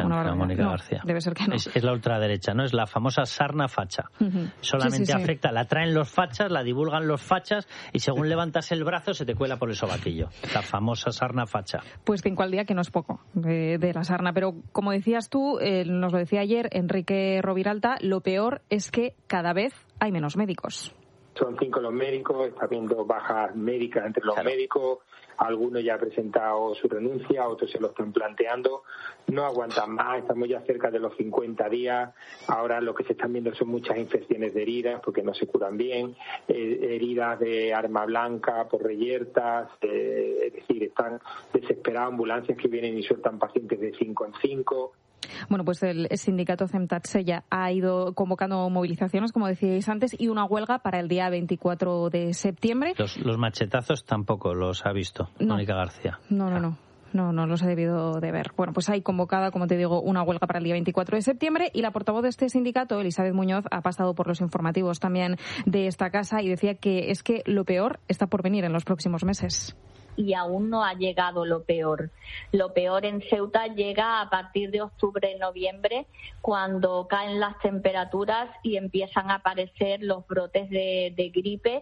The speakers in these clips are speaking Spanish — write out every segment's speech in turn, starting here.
Mónica García. Debe ser que no. Es la ultraderecha, ¿no? Es la famosa sarna facha. Solamente afecta, la traen los fachas, la divulgan los fachas y según levantas el brazo se te cuela por el sobaquillo. La famosa sarna facha. Pues 5 al día, que no es poco de la sarna. Pero como decías tú, nos lo decía ayer Enrique Roviralta, lo peor es que cada vez hay menos médicos. Son 5 los médicos, está habiendo bajas médicas entre los médicos, algunos ya han presentado su renuncia, otros se lo están planteando, no aguantan más, estamos ya cerca de los 50 días, ahora lo que se están viendo son muchas infecciones de heridas porque no se curan bien, heridas de arma blanca por reyertas, es decir, están desesperadas ambulancias que vienen y sueltan pacientes de 5 en 5. Bueno, pues el sindicato CEMTATSEYA ha ido convocando movilizaciones, como decíais antes, y una huelga para el día 24 de septiembre. Los machetazos tampoco los ha visto Mónica García. No los he debido de ver. Bueno, pues hay convocada, como te digo, una huelga para el día 24 de septiembre y la portavoz de este sindicato, Elizabeth Muñoz, ha pasado por los informativos también de esta casa y decía que es que lo peor está por venir en los próximos meses. Y aún no ha llegado lo peor. Lo peor en Ceuta llega a partir de octubre-noviembre, cuando caen las temperaturas y empiezan a aparecer los brotes de gripe,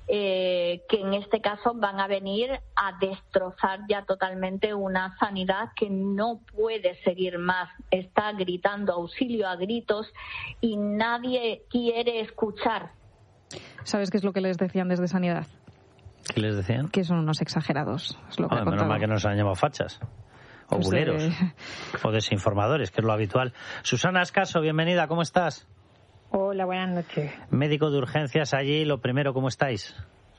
que en este caso van a venir a destrozar ya totalmente una sanidad que no puede seguir más. Está gritando auxilio a gritos y nadie quiere escuchar. ¿Sabes qué es lo que les decían desde Sanidad? ¿Qué les decían? Que son unos exagerados. Es lo que menos mal que no se han llamado fachas. O pues buleros. O desinformadores, que es lo habitual. Susana Ascaso, bienvenida, ¿cómo estás? Hola, buenas noches. Médico de urgencias allí, lo primero, ¿cómo estáis?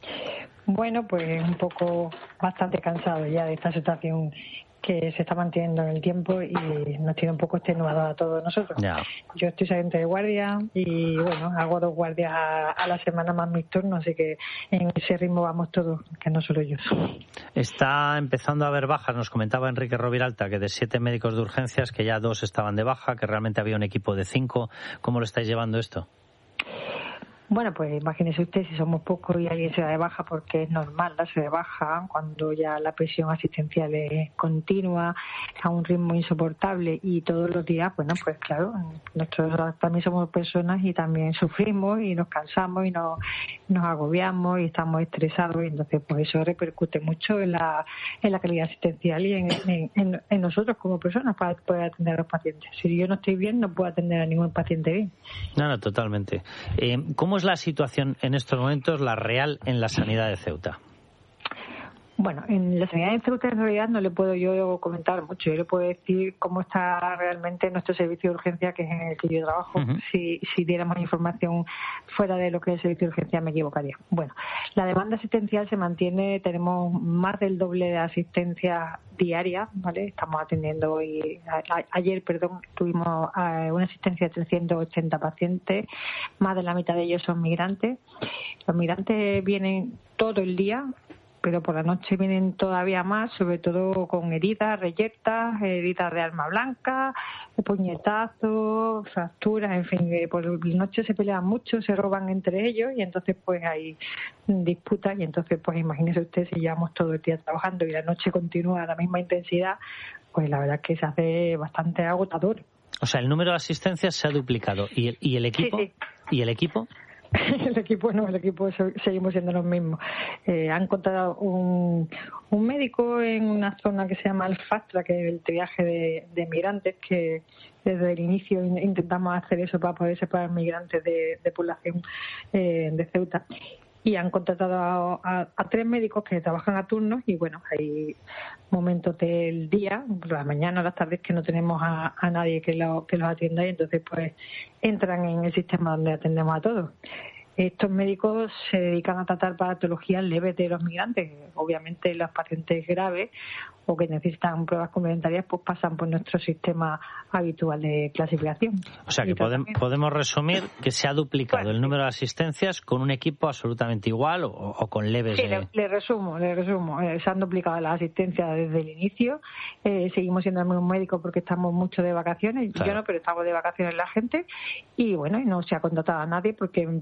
Bueno, pues un poco bastante cansado ya de esta situación que se está manteniendo en el tiempo y nos tiene un poco extenuados a todos nosotros. Ya. Yo estoy saliente de guardia y bueno, hago 2 guardias a la semana más mis turnos, así que en ese ritmo vamos todos, que no solo yo. Está empezando a haber bajas, nos comentaba Enrique Roviralta, que de 7 médicos de urgencias, que ya 2 estaban de baja, que realmente había un equipo de 5. ¿Cómo lo estáis llevando esto? Bueno, pues imagínese usted, si somos pocos y alguien se da de baja, porque es normal darse de baja cuando ya la presión asistencial es continua, a un ritmo insoportable y todos los días, bueno, pues claro, nosotros también somos personas y también sufrimos y nos cansamos y nos agobiamos y estamos estresados y entonces pues eso repercute mucho en la calidad asistencial y en nosotros como personas para poder atender a los pacientes. Si yo no estoy bien, no puedo atender a ningún paciente bien. No, totalmente. ¿Cómo es la situación en estos momentos, la real, en la sanidad de Ceuta? Bueno, en la sanidad de Ceuta en realidad no le puedo yo comentar mucho. Yo le puedo decir cómo está realmente nuestro servicio de urgencia, que es en el que yo trabajo. Uh-huh. Si diéramos información fuera de lo que es el servicio de urgencia me equivocaría. Bueno, la demanda asistencial se mantiene, tenemos más del doble de asistencia diaria, ¿vale? Estamos atendiendo hoy, ayer tuvimos una asistencia de 380 pacientes, más de la mitad de ellos son migrantes. Los migrantes vienen todo el día, pero por la noche vienen todavía más, sobre todo con heridas, reyertas, heridas de arma blanca, puñetazos, fracturas, en fin, por la noche se pelean mucho, se roban entre ellos y entonces pues hay disputas y entonces pues imagínese usted si llevamos todo el día trabajando y la noche continúa a la misma intensidad, pues la verdad es que se hace bastante agotador. O sea, el número de asistencias se ha duplicado. ¿Y el equipo? Sí. ¿Y el equipo? El equipo seguimos siendo los mismos. Han encontrado un médico en una zona que se llama el FASTRA, que es el triaje de migrantes, que desde el inicio intentamos hacer eso para poder separar migrantes de población de Ceuta. Y han contratado a 3 médicos que trabajan a turnos y bueno, hay momentos del día, por las mañanas, las tardes, que no tenemos a nadie que los atienda y entonces pues entran en el sistema donde atendemos a todos. Estos médicos se dedican a tratar patologías leves de los migrantes. Obviamente los pacientes graves o que necesitan pruebas complementarias pues pasan por nuestro sistema habitual de clasificación. O sea que podemos resumir que se ha duplicado el número de asistencias con un equipo absolutamente igual o con leves. Sí, le resumo. Se han duplicado las asistencias desde el inicio. Seguimos siendo el mismo médico porque estamos mucho de vacaciones. Claro. Yo no, pero estamos de vacaciones la gente. Y bueno, no se ha contratado a nadie porque en principio no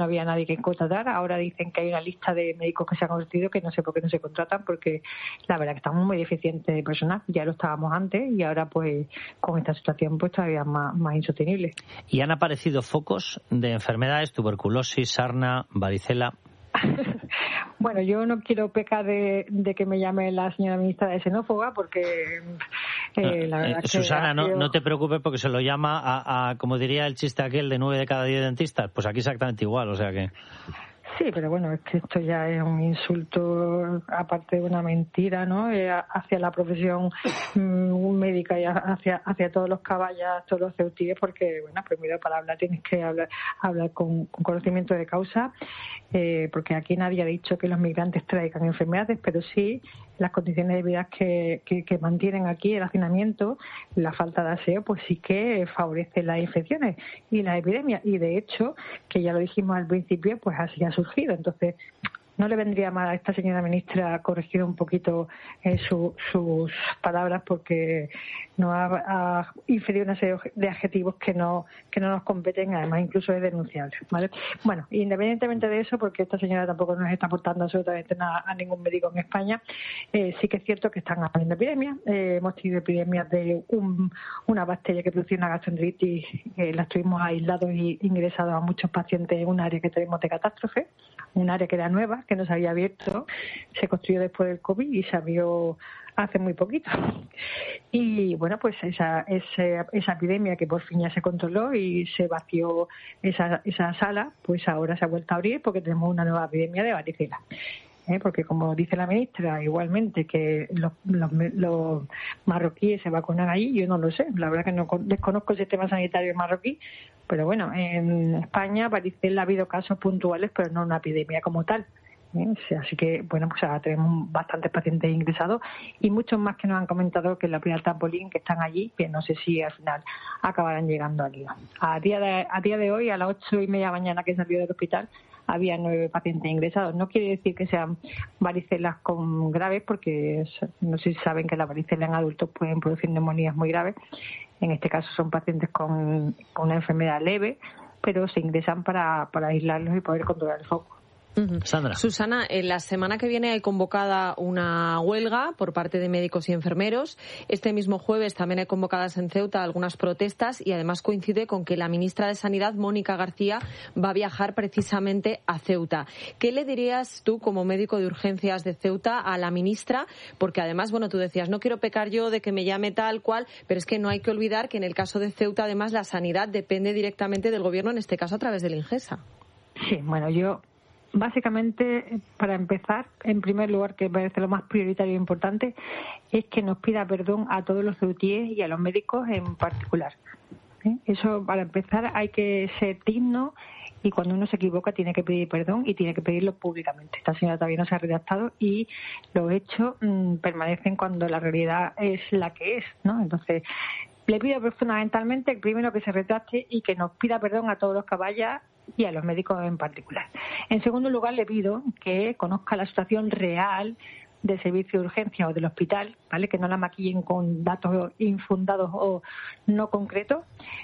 no había nadie que contratar. Ahora dicen que hay una lista de médicos que se han convertido, que no sé por qué no se contratan, porque la verdad que estamos muy deficientes de personal. Ya lo estábamos antes y ahora pues con esta situación pues todavía más insostenible. ¿Y han aparecido focos de enfermedades, tuberculosis, sarna, varicela? Bueno, yo no quiero pecar de que me llame la señora ministra de xenófoba, porque la verdad que Susana, no te preocupes, porque se lo llama a como diría el chiste aquel de 9 de cada 10 dentistas, pues aquí exactamente igual, o sea que... Sí, pero bueno, es que esto ya es un insulto, aparte de una mentira, ¿no? Hacia la profesión médica y hacia todos los caballas, todos los ceutíes, porque, bueno, primero para hablar tienes que hablar con conocimiento de causa, porque aquí nadie ha dicho que los migrantes traigan enfermedades, pero sí las condiciones de vida que mantienen aquí, el hacinamiento, la falta de aseo, pues sí que favorece las infecciones y las epidemias. Y de hecho, que ya lo dijimos al principio, pues así ha surgido. Entonces, no le vendría mal a esta señora ministra corregir un poquito sus palabras, porque nos ha inferido una serie de adjetivos que no nos competen, además incluso es denunciable, ¿vale? Bueno, independientemente de eso, porque esta señora tampoco nos está aportando absolutamente nada a ningún médico en España, sí que es cierto que están habiendo epidemias. Hemos tenido epidemias de una bacteria que produce una gastroenteritis, las tuvimos aislados y ingresados a muchos pacientes en un área que tenemos de catástrofe, un área que era nueva, que no se había abierto, se construyó después del COVID y se abrió hace muy poquito. Y bueno, pues esa epidemia que por fin ya se controló y se vació esa sala, pues ahora se ha vuelto a abrir porque tenemos una nueva epidemia de varicela. Porque como dice la ministra, igualmente que los marroquíes se vacunan allí, yo no lo sé, la verdad que no desconozco el sistema sanitario marroquí, pero bueno, en España varicela ha habido casos puntuales, pero no una epidemia como tal. Así que, bueno, pues ahora tenemos bastantes pacientes ingresados y muchos más que nos han comentado que en la Hospital Trampolín, que están allí, que no sé si al final acabarán llegando aquí. A día de hoy, a las 8:30 de la mañana que salió del hospital, había 9 pacientes ingresados. No quiere decir que sean varicelas con graves, porque no sé si saben que la varicela en adultos pueden producir neumonías muy graves. En este caso son pacientes con una enfermedad leve, pero se ingresan para aislarlos y poder controlar el foco. Sandra. Susana, en la semana que viene hay convocada una huelga por parte de médicos y enfermeros. Este mismo jueves también hay convocadas en Ceuta algunas protestas y además coincide con que la ministra de Sanidad, Mónica García, va a viajar precisamente a Ceuta. ¿Qué le dirías tú como médico de urgencias de Ceuta a la ministra? Porque además, bueno, tú decías, no quiero pecar yo de que me llame tal cual, pero es que no hay que olvidar que en el caso de Ceuta además la sanidad depende directamente del gobierno, en este caso a través del Ingesa. Sí, bueno, básicamente, para empezar, en primer lugar, que me parece lo más prioritario e importante, es que nos pida perdón a todos los ceutíes y a los médicos en particular. Eso, para empezar, hay que ser digno y cuando uno se equivoca tiene que pedir perdón y tiene que pedirlo públicamente. Esta señora todavía no se ha redactado y los hechos permanecen cuando la realidad es la que es, ¿no? Entonces, le pido fundamentalmente, primero, que se retracte y que nos pida perdón a todos los caballas y a los médicos en particular. En segundo lugar, le pido que conozca la situación real del servicio de urgencia o del hospital, ¿vale? Que no la maquillen con datos infundados o no concretos,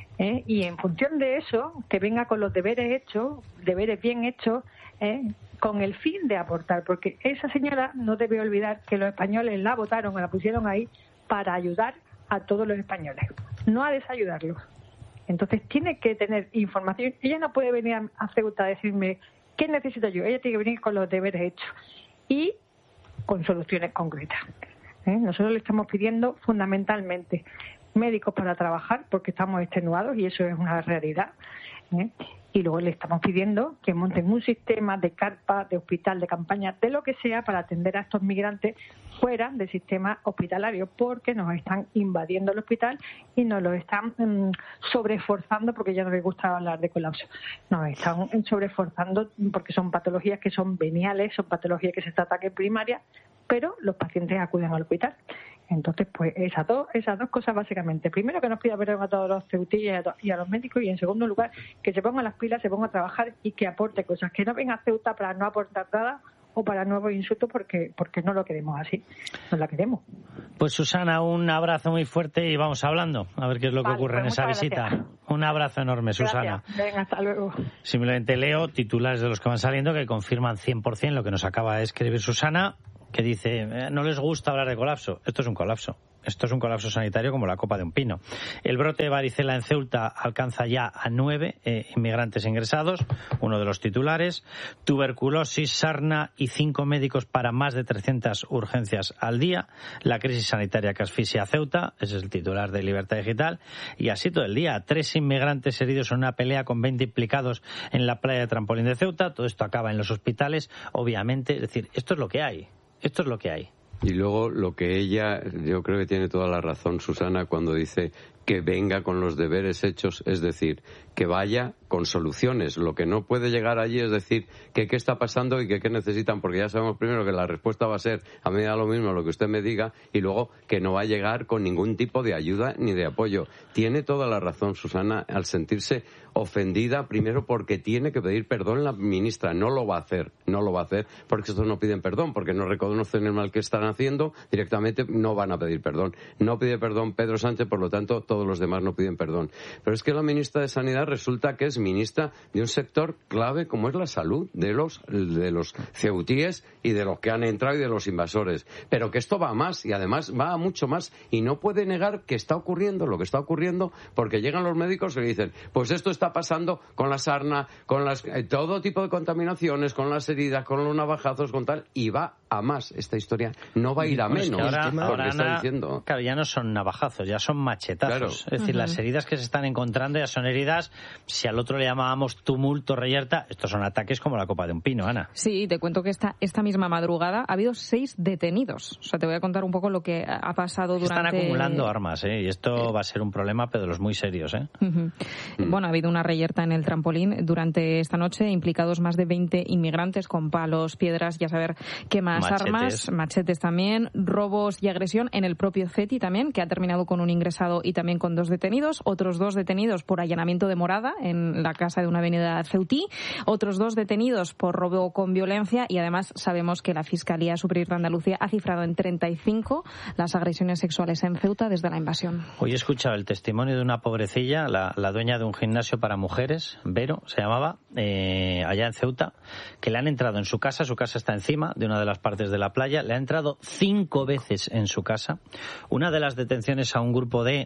y en función de eso, que venga con los deberes hechos, deberes bien hechos, con el fin de aportar, porque esa señora no debe olvidar que los españoles la votaron o la pusieron ahí para ayudar a todos los españoles, no a desayudarlos. Entonces tiene que tener información. Ella no puede venir a Ceuta a decirme qué necesito yo. Ella tiene que venir con los deberes hechos y con soluciones concretas. Nosotros le estamos pidiendo fundamentalmente médicos para trabajar porque estamos extenuados y eso es una realidad. Y luego le estamos pidiendo que monten un sistema de carpa, de hospital, de campaña, de lo que sea para atender a estos migrantes fuera del sistema hospitalario, porque nos están invadiendo el hospital y nos lo están sobreesforzando, porque ya no les gusta hablar de colapso. Nos están sobreesforzando porque son patologías que son veniales, son patologías que se tratan en primaria, pero los pacientes acuden al hospital. Entonces, pues esas dos cosas básicamente. Primero, que nos pida perdón a todos los ceutíes y a los médicos, y en segundo lugar, que se pongan las pilas, se ponga a trabajar y que aporte cosas. Que no venga a Ceuta para no aportar nada o para nuevos insultos, porque no lo queremos así, no la queremos. Pues Susana, un abrazo muy fuerte y vamos hablando, a ver qué es lo que ocurre en esa visita. Un abrazo enorme, Susana. Gracias. Venga, hasta luego. Simplemente leo titulares de los que van saliendo que confirman 100% lo que nos acaba de escribir Susana, que dice, no les gusta hablar de colapso. Esto es un colapso. Esto es un colapso sanitario como la copa de un pino. El brote de varicela en Ceuta alcanza ya a 9 inmigrantes ingresados, uno de los titulares. Tuberculosis, sarna y 5 médicos para más de 300 urgencias al día. La crisis sanitaria que asfixia a Ceuta, ese es el titular de Libertad Digital. Y así todo el día. 3 inmigrantes heridos en una pelea con 20 implicados en la playa de Trampolín de Ceuta. Todo esto acaba en los hospitales, obviamente. Es decir, esto es lo que hay. Esto es lo que hay. Y luego lo que ella, yo creo que tiene toda la razón, Susana, cuando dice que venga con los deberes hechos, es decir, que vaya con soluciones. Lo que no puede llegar allí es decir que qué está pasando y que qué necesitan, porque ya sabemos primero que la respuesta va a ser a mí da lo mismo lo que usted me diga, y luego que no va a llegar con ningún tipo de ayuda ni de apoyo. Tiene toda la razón, Susana, al sentirse ofendida, primero porque tiene que pedir perdón la ministra. No lo va a hacer, porque estos no piden perdón, porque no reconocen el mal que están haciendo, directamente no van a pedir perdón. No pide perdón Pedro Sánchez, por lo tanto todos los demás no piden perdón. Pero es que la ministra de Sanidad resulta que es ministra de un sector clave como es la salud de los ceutíes y de los que han entrado y de los invasores. Pero que esto va a más, y además va a mucho más, y no puede negar que está ocurriendo lo que está ocurriendo, porque llegan los médicos y le dicen, pues esto está pasando con la sarna, con todo tipo de contaminaciones, con las heridas, con los navajazos, con tal, y va a más. Esta historia no va a ir a menos. Ahora está diciendo. Claro, ya no son navajazos, ya son machetazos. Claro. Es decir, las heridas que se están encontrando ya son heridas, si al otro le llamábamos tumulto, reyerta, estos son ataques como la copa de un pino, Ana. Sí, te cuento que esta misma madrugada ha habido 6 detenidos. O sea, te voy a contar un poco lo que ha pasado durante... Están acumulando armas, y esto va a ser un problema, pero de los muy serios, Bueno, ha habido una reyerta en el Trampolín durante esta noche, implicados más de 20 inmigrantes con palos, piedras, ya saber qué más armas, machetes también, robos y agresión en el propio CETI también, que ha terminado con un ingresado y también con 2 detenidos, otros 2 detenidos por allanamiento de morada en la casa de una avenida ceutí, otros 2 detenidos por robo con violencia, y además sabemos que la Fiscalía Superior de Andalucía ha cifrado en 35 las agresiones sexuales en Ceuta desde la invasión. Hoy he escuchado el testimonio de una pobrecilla, la dueña de un gimnasio para mujeres, Vero se llamaba, allá en Ceuta, que le han entrado en su casa está encima de una de las partes de la playa, le han entrado 5 veces en su casa. Una de las detenciones a un grupo de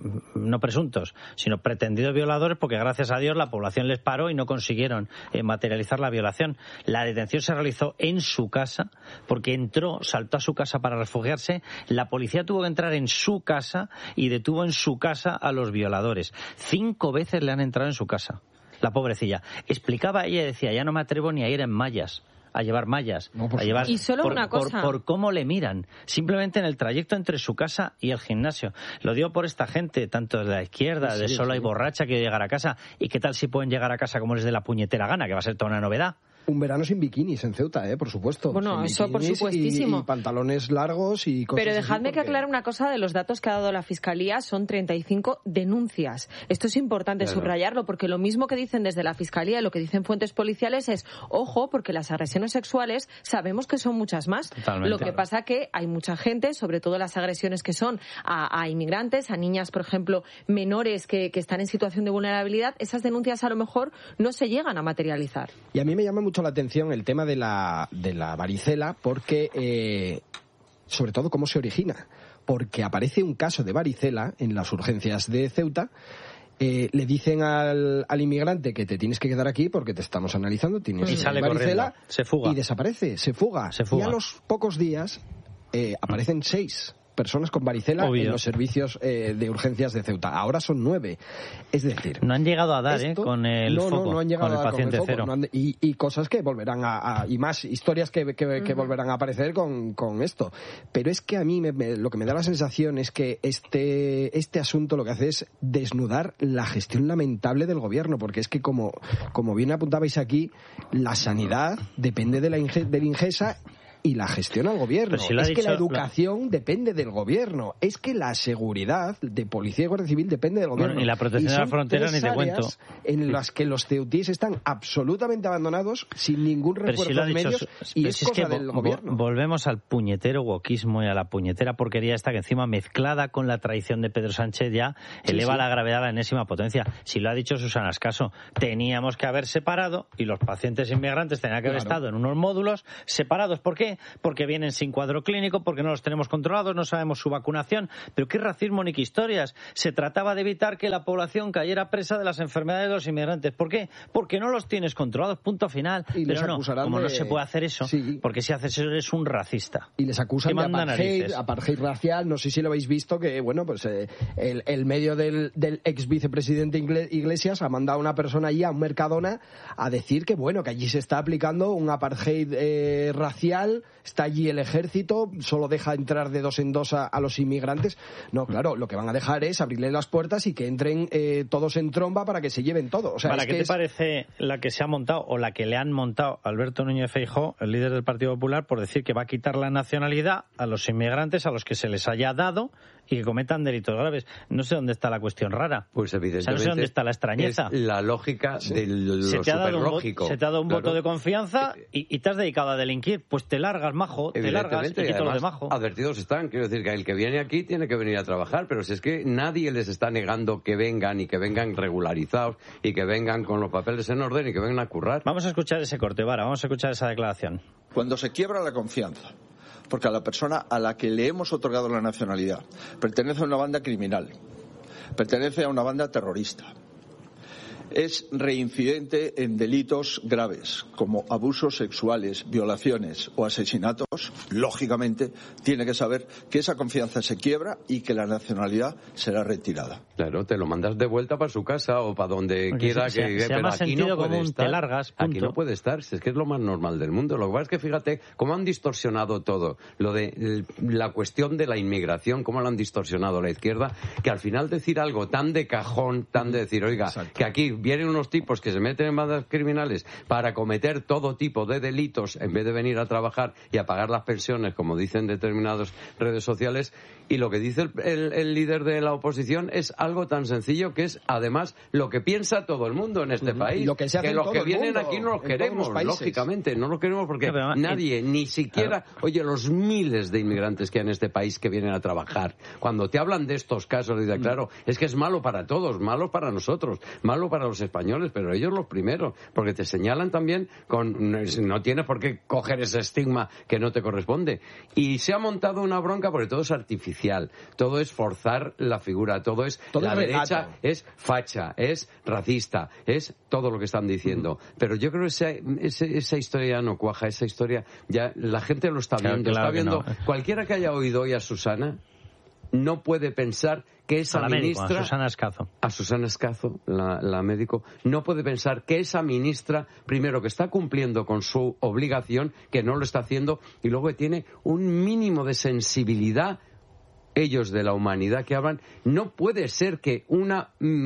no presuntos, sino pretendidos violadores, porque gracias a Dios la población les paró y no consiguieron materializar la violación. La detención se realizó en su casa, porque saltó a su casa para refugiarse. La policía tuvo que entrar en su casa y detuvo en su casa a los violadores. 5 veces le han entrado en su casa. La pobrecilla. Explicaba ella, decía, ya no me atrevo ni a ir en mallas, a llevar mallas, a llevar... Y solo una cosa. Por cómo le miran, simplemente en el trayecto entre su casa y el gimnasio. Lo digo por esta gente, tanto de la izquierda, de sola y borracha, que llegar a casa. ¿Y qué tal si pueden llegar a casa como les dé la puñetera gana, que va a ser toda una novedad? Un verano sin bikinis en Ceuta, por supuesto. Bueno, sin eso por supuestísimo. Y pantalones largos y cosas. Pero dejadme que aclare una cosa de los datos que ha dado la Fiscalía. Son 35 denuncias. Esto es importante subrayarlo, porque lo mismo que dicen desde la Fiscalía y lo que dicen fuentes policiales es, ojo, porque las agresiones sexuales sabemos que son muchas más. Totalmente. Lo que pasa que hay mucha gente, sobre todo las agresiones que son a inmigrantes, a niñas, por ejemplo, menores que están en situación de vulnerabilidad, esas denuncias a lo mejor no se llegan a materializar. Y a mí me llama mucho la atención el tema de la varicela, porque sobre todo cómo se origina, porque aparece un caso de varicela en las urgencias de Ceuta. Le dicen al inmigrante que te tienes que quedar aquí porque te estamos analizando, tienes y sale varicela, corriendo, se fuga. Y desaparece, se fuga. Y a los pocos días aparecen 6 personas con varicela en los servicios de urgencias de Ceuta. Ahora son 9. Es decir... No han llegado a dar con el foco, no han llegado con el paciente con el cero. No y cosas que volverán y más historias que volverán a aparecer con esto. Pero es que a mí lo que me da la sensación es que este asunto lo que hace es desnudar la gestión lamentable del gobierno, porque es que como bien apuntabais aquí, la sanidad depende de la Ingesa y la gestiona el gobierno. Si es que la educación depende del gobierno. Es que la seguridad de policía y guardia civil depende del gobierno. Y la protección de la frontera ni te cuento. En las que los ceutíes están absolutamente abandonados, sin ningún refuerzo de medios, y es cosa del gobierno. Volvemos al puñetero wokismo y a la puñetera porquería esta que encima mezclada con la traición de Pedro Sánchez ya eleva la gravedad a la enésima potencia. Si lo ha dicho Susana Escaso, teníamos que haber separado y los pacientes inmigrantes tenían que haber estado en unos módulos separados. ¿Por qué? Porque vienen sin cuadro clínico, porque no los tenemos controlados, no sabemos su vacunación. Pero qué racismo ni qué historias. Se trataba de evitar que la población cayera presa de las enfermedades de los inmigrantes. ¿Por qué? Porque no los tienes controlados, punto final. Pero no, como no se puede hacer eso, porque si haces eso eres un racista. Y les acusan de apartheid racial. No sé si lo habéis visto, que bueno, pues el medio del ex vicepresidente Iglesias ha mandado a una persona allí a un Mercadona a decir que bueno, que allí se está aplicando un apartheid racial, está allí el ejército, solo deja entrar de dos en dos a los inmigrantes. No, claro, lo que van a dejar es abrirle las puertas y que entren todos en tromba para que se lleven todo. O sea, ¿Para qué te parece la que se ha montado o la que le han montado Alberto Núñez Feijóo, el líder del Partido Popular, por decir que va a quitar la nacionalidad a los inmigrantes a los que se les haya dado y que cometan delitos graves? No sé dónde está la cuestión rara. Pues evidentemente. O sea, no sé dónde está la extrañeza. Es la lógica de lo superlógico. Se te ha dado un voto de confianza y te has dedicado a delinquir. Pues te largas, majo, te largas y quito lo de majo. Advertidos están. Quiero decir que el que viene aquí tiene que venir a trabajar, pero si es que nadie les está negando que vengan y que vengan regularizados y que vengan con los papeles en orden y que vengan a currar. Vamos a escuchar ese corte, Vara, vamos a escuchar esa declaración. Cuando se quiebra la confianza, porque a la persona a la que le hemos otorgado la nacionalidad pertenece a una banda criminal, pertenece a una banda terrorista, es reincidente en delitos graves como abusos sexuales, violaciones o asesinatos, lógicamente tiene que saber que esa confianza se quiebra y que la nacionalidad será retirada. Claro, te lo mandas de vuelta para su casa o para donde quiera que... Pero aquí no puede estar. Te largas, punto. Aquí no puede estar, si es que es lo más normal del mundo. Lo que pasa es que fíjate cómo han distorsionado todo. Lo de la cuestión de la inmigración, cómo lo han distorsionado la izquierda, que al final decir algo tan de cajón, tan de decir, oiga, exacto, que aquí vienen unos tipos que se meten en bandas criminales para cometer todo tipo de delitos en vez de venir a trabajar y a pagar las pensiones, como dicen determinadas redes sociales, y lo que dice el líder de la oposición es algo tan sencillo que es, además, lo que piensa todo el mundo en este país. Lo que los que vienen aquí no los queremos, lógicamente, no los queremos porque nadie, ni siquiera, oye, los miles de inmigrantes que hay en este país que vienen a trabajar, cuando te hablan de estos casos, dice, claro, es que es malo para todos, malo para nosotros, malo para los españoles, pero ellos los primeros, porque te señalan también no tienes por qué coger ese estigma que no te corresponde. Y se ha montado una bronca porque todo es artificial, todo es forzar la figura, todo la derecha es facha, es racista, es todo lo que están diciendo. Pero yo creo que esa historia ya no cuaja, esa historia ya la gente lo está viendo, está viendo. Cualquiera que haya oído hoy a Susana no puede pensar que esa ministra... A Susana Escazo, la médico, no puede pensar que esa ministra, primero, que está cumpliendo con su obligación, que no lo está haciendo, y luego que tiene un mínimo de sensibilidad, ellos de la humanidad que hablan. No puede ser que una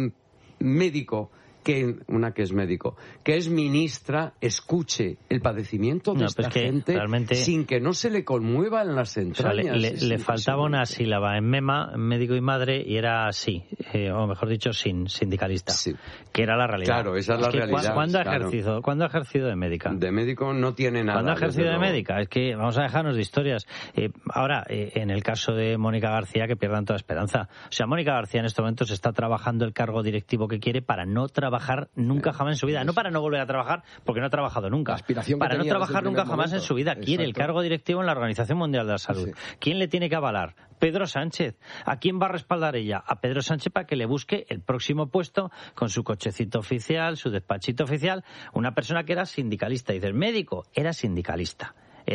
médico... una que es médico, que es ministra, escuche el padecimiento de esta gente realmente, sin que no se le conmueva en las entrañas. O sea, le faltaba una sílaba en MEMA, médico y madre, y era sí, o mejor dicho, sindicalista, que era la realidad. Claro, esa es la realidad. ¿Cuándo ha ejercido de médica? De médico no tiene nada. ¿Cuándo ha ejercido de médica? Es que vamos a dejarnos de historias. Ahora, en el caso de Mónica García, que pierdan toda esperanza. O sea, Mónica García en estos momentos está trabajando el cargo directivo que quiere para no trabajar nunca jamás en su vida, no para no volver a trabajar porque no ha trabajado nunca, para no trabajar nunca jamás en su vida. Quiere el cargo directivo en la Organización Mundial de la Salud. ¿Quién le tiene que avalar? Pedro Sánchez. ¿A quién va a respaldar ella? A Pedro Sánchez para que le busque el próximo puesto con su cochecito oficial, su despachito oficial, una persona que era sindicalista. Dice, el médico era sindicalista.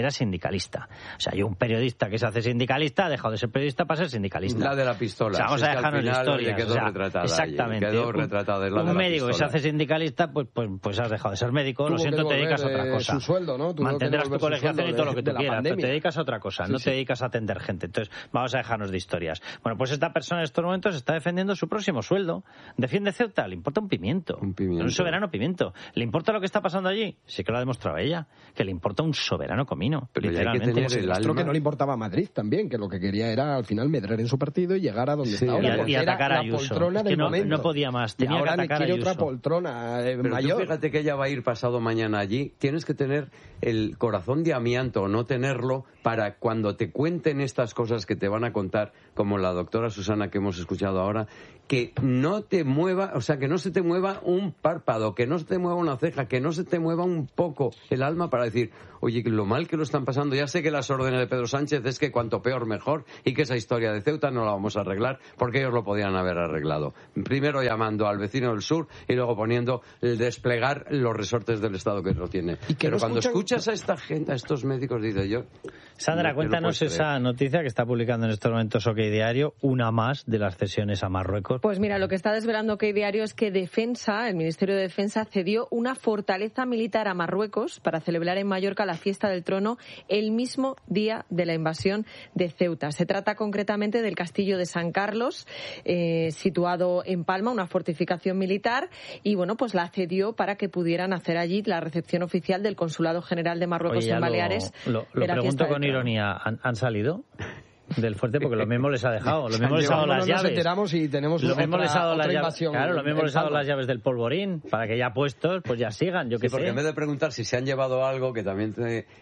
O sea, hay un periodista que se hace sindicalista ha dejado de ser periodista para ser sindicalista. La de la pistola. O sea, vamos a dejarnos de historias. Quedó retratada. Exactamente. Quedó retratada un médico que se hace sindicalista, pues has dejado de ser médico. Lo siento, te dedicas a otra cosa. Su sueldo, ¿no? Mantendrás tu colegiación y todo lo que tú quieras, pero te dedicas a otra cosa, no te dedicas a atender gente. Entonces, vamos a dejarnos de historias. Bueno, pues esta persona en estos momentos está defendiendo su próximo sueldo. Defiende Ceuta, le importa un pimiento. Un soberano pimiento. ¿Le importa lo que está pasando allí? Sí que lo ha demostrado ella, que le importa un soberano comino. camino. Pero literalmente. hay que tener el alma. Que no le importaba a Madrid también, que lo que quería era al final medrar en su partido y llegar a donde está ahora. Y atacar a Ayuso. Es que no podía más. Tenía ahora que atacar quiere a Ayuso. otra poltrona pero mayor. Tú fíjate que ella va a ir pasado mañana allí. Tienes que tener el corazón de amianto o no tenerlo para cuando te cuenten estas cosas que te van a contar, como la doctora Susana que hemos escuchado ahora, que no te mueva, o sea, que no se te mueva un párpado, que no se te mueva una ceja, que no se te mueva un poco el alma para decir, oye, lo mal que lo están pasando. Ya sé que las órdenes de Pedro Sánchez es que cuanto peor mejor y que esa historia de Ceuta no la vamos a arreglar porque ellos lo podían haber arreglado. Primero llamando al vecino del sur y luego poniendo el desplegar los resortes del Estado que lo tiene. Pero cuando escuchas a esta gente, a estos médicos, dice yo... Sandra, cuéntanos esa noticia que está publicando en estos momentos OK Diario, una más de las cesiones a Marruecos. Pues mira, lo que está desvelando OK Diario es que el Ministerio de Defensa cedió una fortaleza militar a Marruecos para celebrar en Mallorca la fiesta del trono el mismo día de la invasión de Ceuta. Se trata concretamente del castillo de San Carlos, situado en Palma, una fortificación militar, y bueno, pues la cedió para que pudieran hacer allí la recepción oficial del Consulado General de Marruecos en Baleares. Lo pregunto con ironía, ¿han salido del fuerte? Porque lo mismo les ha dejado. Lo mismo les ha dado las llaves. Nos enteramos y tenemos lo mismo les ha dado las llaves. Invasión. Claro, lo mismo les ha dado las llaves del polvorín para que ya puestos, pues ya sigan. Yo qué sé. Porque en vez de preguntar si se han llevado algo, que también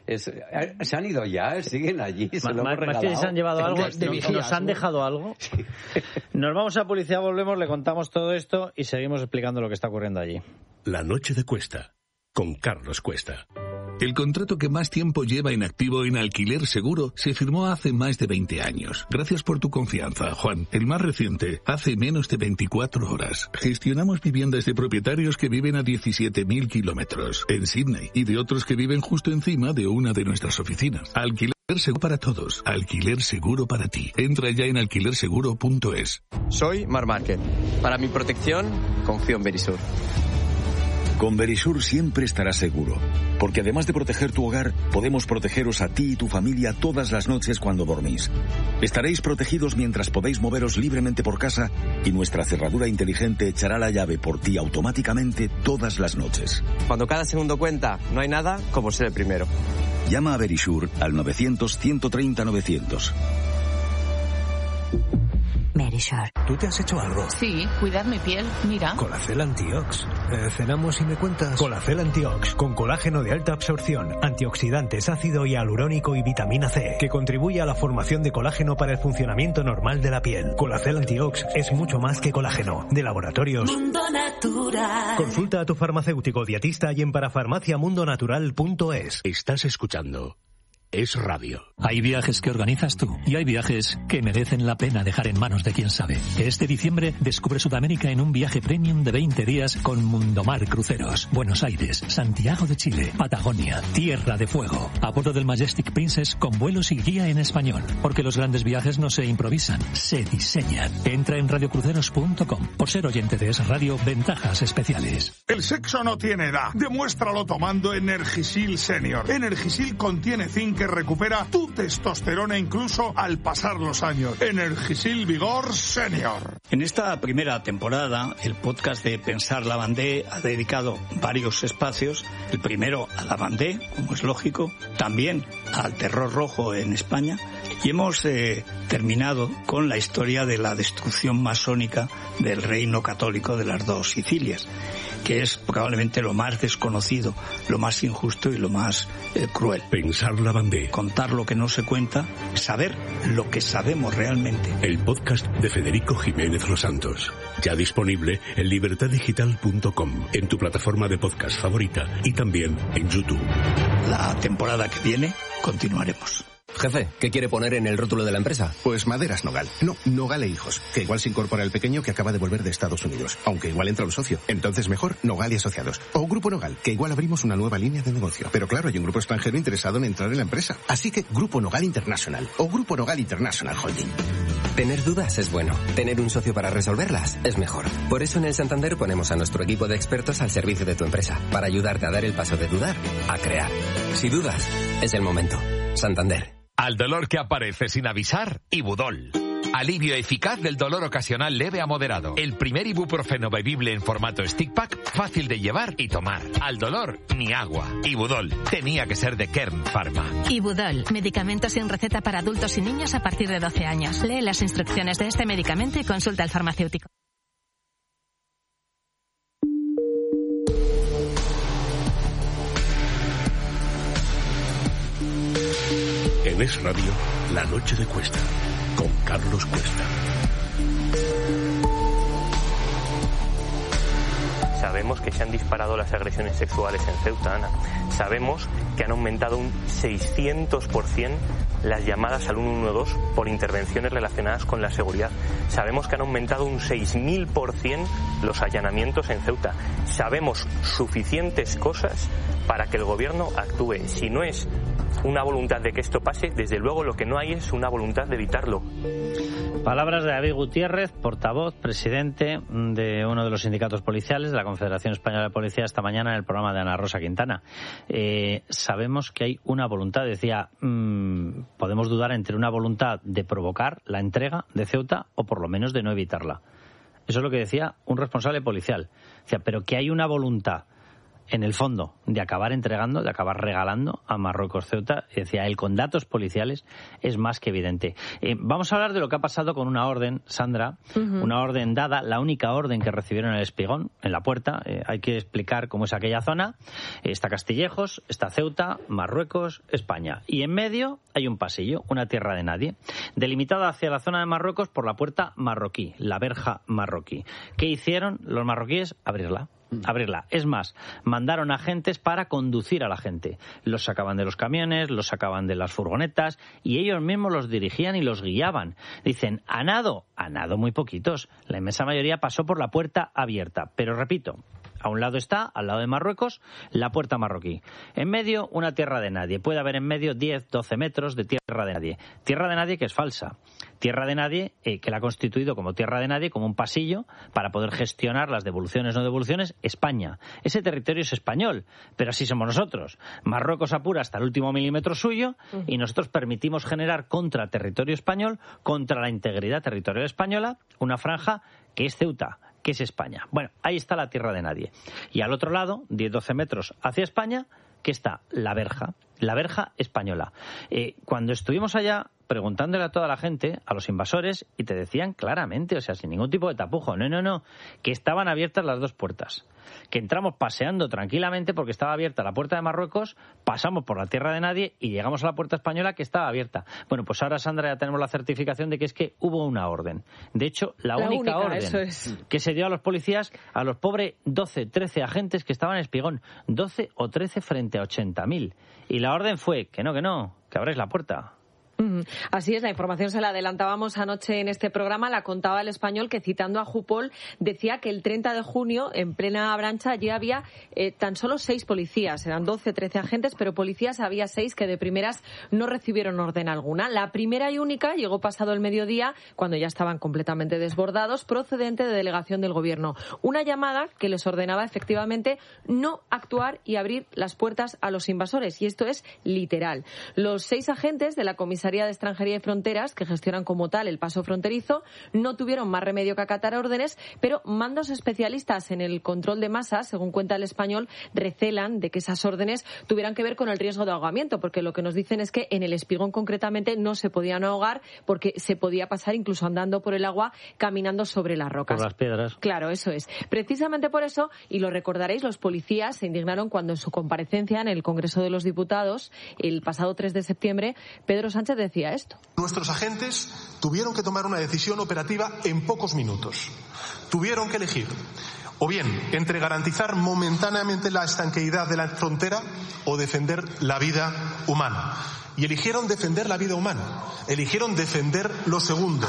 se han ido ya, siguen allí, se lo hemos regalado. Más que se han llevado algo, nos han dejado algo. Sí. Nos vamos a Policía, volvemos, le contamos todo esto y seguimos explicando lo que está ocurriendo allí. La noche de Cuesta, con Carlos Cuesta. El contrato que más tiempo lleva en activo en Alquiler Seguro se firmó hace más de 20 años. Gracias por tu confianza, Juan. El más reciente, hace menos de 24 horas. Gestionamos viviendas de propietarios que viven a 17.000 kilómetros en Sydney y de otros que viven justo encima de una de nuestras oficinas. Alquiler Seguro para todos. Alquiler Seguro para ti. Entra ya en alquilerseguro.es. Soy Mar Márquez. Para mi protección, confío en Verisur. Con Verisur siempre estarás seguro, porque además de proteger tu hogar, podemos protegeros a ti y tu familia todas las noches cuando dormís. Estaréis protegidos mientras podéis moveros libremente por casa y nuestra cerradura inteligente echará la llave por ti automáticamente todas las noches. Cuando cada segundo cuenta, no hay nada como ser el primero. Llama a Verisur al 900-130-900. Verisur. ¿Tú te has hecho algo? Sí, cuidar mi piel, mira. Colacel Antiox. Cenamos y me cuentas. Colacel Antiox, con colágeno de alta absorción, antioxidantes, ácido hialurónico y vitamina C, que contribuye a la formación de colágeno para el funcionamiento normal de la piel. Colacel Antiox es mucho más que colágeno. De Laboratorios Mundo Natural. Consulta a tu farmacéutico dietista y en parafarmaciamundonatural.es. Estás escuchando Es Radio. Hay viajes que organizas tú y hay viajes que merecen la pena dejar en manos de quien sabe. Este diciembre descubre Sudamérica en un viaje premium de 20 días con Mundomar Cruceros. Buenos Aires, Santiago de Chile, Patagonia, Tierra de Fuego. A bordo del Majestic Princess con vuelos y guía en español. Porque los grandes viajes no se improvisan, se diseñan. Entra en radiocruceros.com. Por ser oyente de Es Radio, ventajas especiales. El sexo no tiene edad. Demuéstralo tomando Energisil Senior. Energisil contiene zinc que recupera tu testosterona incluso al pasar los años. Energisil Vigor Senior. En esta primera temporada, el podcast de Pensar Lavandé ha dedicado varios espacios. El primero a Lavandé, como es lógico, también al terror rojo en España. Y hemos terminado con la historia de la destrucción masónica del reino católico de las dos Sicilias, que es probablemente lo más desconocido, lo más injusto y lo más cruel. Pensar Lavandé. Contar lo que no se cuenta, saber lo que sabemos realmente. El podcast de Federico Jiménez Los Santos. Ya disponible en libertaddigital.com, en tu plataforma de podcast favorita y también en YouTube. La temporada que viene continuaremos. Jefe, ¿qué quiere poner en el rótulo de la empresa? Pues Maderas Nogal. No, Nogal e Hijos. Que igual se incorpora el pequeño que acaba de volver de Estados Unidos. Aunque igual entra un socio. Entonces mejor Nogal y Asociados. O Grupo Nogal, que igual abrimos una nueva línea de negocio. Pero claro, hay un grupo extranjero interesado en entrar en la empresa. Así que Grupo Nogal International. O Grupo Nogal International Holding. Tener dudas es bueno. Tener un socio para resolverlas es mejor. Por eso en el Santander ponemos a nuestro equipo de expertos al servicio de tu empresa. Para ayudarte a dar el paso de dudar a crear. Si dudas, es el momento. Santander. Al dolor que aparece sin avisar, Ibudol. Alivio eficaz del dolor ocasional leve a moderado. El primer ibuprofeno bebible en formato stick pack, fácil de llevar y tomar. Al dolor, ni agua. Ibudol, tenía que ser de Kern Pharma. Ibudol, medicamento sin receta para adultos y niños a partir de 12 años. Lee las instrucciones de este medicamento y consulta al farmacéutico. En Es Radio, La Noche de Cuesta, con Carlos Cuesta. Sabemos que se han disparado las agresiones sexuales en Ceuta, Ana. Sabemos que han aumentado un 600% las llamadas al 112 por intervenciones relacionadas con la seguridad. Sabemos que han aumentado un 6000% los allanamientos en Ceuta. Sabemos suficientes cosas para que el gobierno actúe. Si no es una voluntad de que esto pase, desde luego lo que no hay es una voluntad de evitarlo. Palabras de David Gutiérrez, portavoz, presidente de uno de los sindicatos policiales de la Confederación Española de Policía, esta mañana en el programa de Ana Rosa Quintana. Sabemos que hay una voluntad, decía, podemos dudar entre una voluntad de provocar la entrega de Ceuta o por lo menos de no evitarla. Eso es lo que decía un responsable policial. Decía, pero que hay una voluntad en el fondo, de acabar entregando, de acabar regalando a Marruecos Ceuta. Decía él, con datos policiales es más que evidente. Vamos a hablar de lo que ha pasado con una orden, Sandra, una orden dada, la única orden que recibieron en el Espigón, en la puerta. Hay que explicar cómo es aquella zona. Está Castillejos, está Ceuta, Marruecos, España. Y en medio hay un pasillo, una tierra de nadie, delimitada hacia la zona de Marruecos por la puerta marroquí, la verja marroquí. ¿Qué hicieron los marroquíes? Abrirla. Es más, mandaron agentes para conducir a la gente. Los sacaban de los camiones, los sacaban de las furgonetas y ellos mismos los dirigían y los guiaban. Dicen, a nado muy poquitos. La inmensa mayoría pasó por la puerta abierta. Pero repito, a un lado está, al lado de Marruecos, la puerta marroquí. En medio, una tierra de nadie. Puede haber en medio 10, 12 metros de tierra de nadie. Tierra de nadie que es falsa. Tierra de nadie que la ha constituido como tierra de nadie, como un pasillo para poder gestionar las devoluciones o no devoluciones, España. Ese territorio es español, pero así somos nosotros. Marruecos apura hasta el último milímetro suyo y nosotros permitimos generar contra territorio español, contra la integridad territorial española, una franja que es Ceuta, que es España. Bueno, ahí está la tierra de nadie. Y al otro lado, 10-12 metros hacia España, que está la verja española. Cuando estuvimos allá preguntándole a toda la gente, a los invasores, y te decían claramente, o sea, sin ningún tipo de tapujo, no, que estaban abiertas las dos puertas. Que entramos paseando tranquilamente porque estaba abierta la puerta de Marruecos, pasamos por la tierra de nadie y llegamos a la puerta española que estaba abierta. Bueno, pues ahora, Sandra, ya tenemos la certificación de que es que hubo una orden. De hecho, la única orden que se dio a los policías, a los pobres 12, 13 agentes que estaban en Espigón, 12 o 13 frente a 80.000. Y la orden fue que abráis la puerta. Así es, la información se la adelantábamos anoche en este programa, la contaba El Español, que citando a Jupol decía que el 30 de junio, en plena Abrancha, allí había tan solo 6 policías, eran 12, 13 agentes, pero policías había 6 que de primeras no recibieron orden alguna. La primera y única llegó pasado el mediodía, cuando ya estaban completamente desbordados, procedente de delegación del Gobierno. Una llamada que les ordenaba efectivamente no actuar y abrir las puertas a los invasores, y esto es literal. Los 6 agentes de la comisaría de Extranjería y Fronteras, que gestionan como tal el paso fronterizo, no tuvieron más remedio que acatar órdenes, pero mandos especialistas en el control de masas, según cuenta El Español, recelan de que esas órdenes tuvieran que ver con el riesgo de ahogamiento, porque lo que nos dicen es que en el Espigón concretamente no se podían ahogar porque se podía pasar incluso andando por el agua, caminando sobre las rocas. Por las piedras. Claro, eso es. Precisamente por eso, y lo recordaréis, los policías se indignaron cuando en su comparecencia en el Congreso de los Diputados, el pasado 3 de septiembre, Pedro Sánchez decía esto. Nuestros agentes tuvieron que tomar una decisión operativa en pocos minutos. Tuvieron que elegir o bien entre garantizar momentáneamente la estanqueidad de la frontera o defender la vida humana. Y eligieron defender la vida humana. Eligieron defender lo segundo.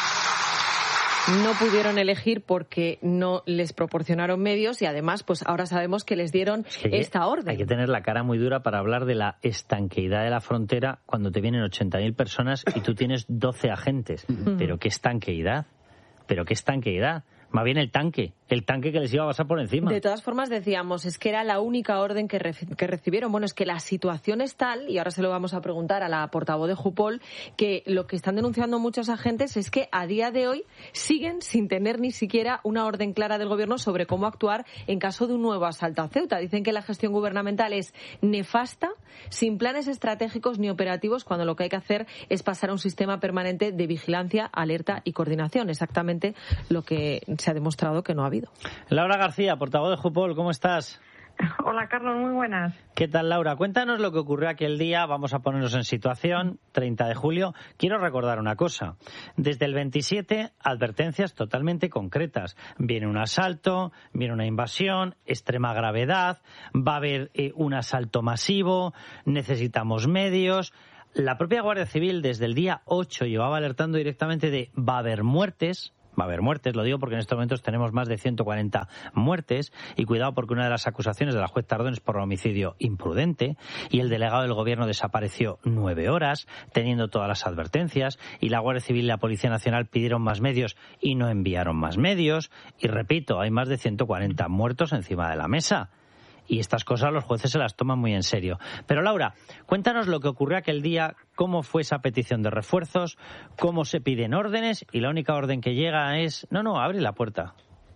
No pudieron elegir porque no les proporcionaron medios y además pues ahora sabemos que les dieron esta orden. Hay que tener la cara muy dura para hablar de la estanqueidad de la frontera cuando te vienen 80.000 personas y tú tienes 12 agentes. ¿Pero qué estanqueidad? Más bien el tanque que les iba a pasar por encima. De todas formas, decíamos, es que era la única orden que recibieron. Bueno, es que la situación es tal, y ahora se lo vamos a preguntar a la portavoz de Jupol, que lo que están denunciando muchos agentes es que a día de hoy siguen sin tener ni siquiera una orden clara del Gobierno sobre cómo actuar en caso de un nuevo asalto a Ceuta. Dicen que la gestión gubernamental es nefasta, sin planes estratégicos ni operativos, cuando lo que hay que hacer es pasar a un sistema permanente de vigilancia, alerta y coordinación. Exactamente lo que se ha demostrado que no ha habido. Laura García, portavoz de Jupol, ¿cómo estás? Hola, Carlos, muy buenas. ¿Qué tal, Laura? Cuéntanos lo que ocurrió aquel día. Vamos a ponernos en situación, 30 de julio. Quiero recordar una cosa. Desde el 27, advertencias totalmente concretas. Viene un asalto, viene una invasión, extrema gravedad, va a haber un asalto masivo, necesitamos medios. La propia Guardia Civil desde el día 8 llevaba alertando directamente de va a haber muertes. Va a haber muertes, lo digo porque en estos momentos tenemos más de 140 muertes, y cuidado porque una de las acusaciones de la juez Tardón es por homicidio imprudente, y el delegado del Gobierno desapareció 9 horas, teniendo todas las advertencias, y la Guardia Civil y la Policía Nacional pidieron más medios y no enviaron más medios, y repito, hay más de 140 muertos encima de la mesa. Y estas cosas los jueces se las toman muy en serio. Pero Laura, cuéntanos lo que ocurrió aquel día, cómo fue esa petición de refuerzos, cómo se piden órdenes, y la única orden que llega es, no, abre la puerta.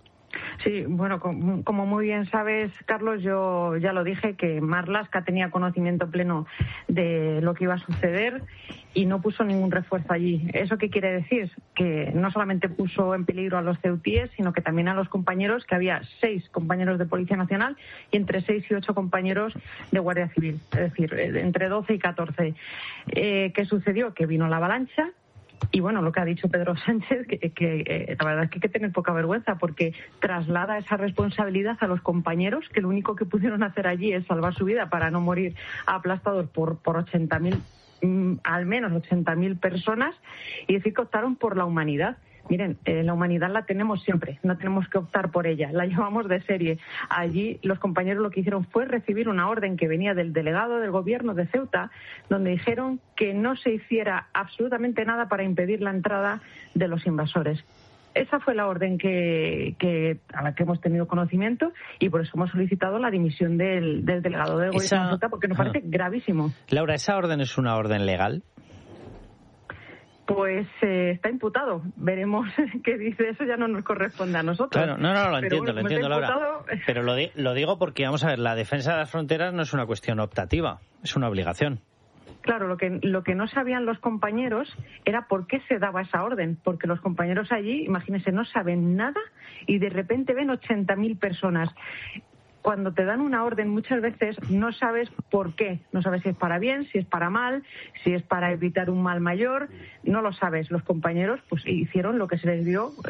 Sí, bueno, como muy bien sabes, Carlos, yo ya lo dije, que Marlaska tenía conocimiento pleno de lo que iba a suceder y no puso ningún refuerzo allí. ¿Eso qué quiere decir? Que no solamente puso en peligro a los ceutíes, sino que también a los compañeros, que había 6 compañeros de Policía Nacional y entre 6 y 8 compañeros de Guardia Civil, es decir, entre 12 y 14. ¿Qué sucedió? Que vino la avalancha. Y bueno, lo que ha dicho Pedro Sánchez, que la verdad es que hay que tener poca vergüenza, porque traslada esa responsabilidad a los compañeros, que lo único que pudieron hacer allí es salvar su vida para no morir aplastados por 80.000, al menos 80.000 personas, y decir que optaron por la humanidad. Miren, la humanidad la tenemos siempre, no tenemos que optar por ella, la llevamos de serie. Allí los compañeros lo que hicieron fue recibir una orden que venía del delegado del Gobierno de Ceuta, donde dijeron que no se hiciera absolutamente nada para impedir la entrada de los invasores. Esa fue la orden a la que hemos tenido conocimiento, y por eso hemos solicitado la dimisión del delegado del Gobierno de Ceuta, porque nos parece gravísimo. Laura, ¿esa orden es una orden legal? Pues está imputado. Veremos qué dice. Eso ya no nos corresponde a nosotros. Claro, no, lo entiendo, Laura. Pero lo digo porque, vamos a ver, la defensa de las fronteras no es una cuestión optativa, es una obligación. Claro, lo que no sabían los compañeros era por qué se daba esa orden, porque los compañeros allí, imagínense, no saben nada y de repente ven 80.000 personas. Cuando te dan una orden muchas veces no sabes por qué, no sabes si es para bien, si es para mal, si es para evitar un mal mayor, no lo sabes. Los compañeros pues hicieron lo que se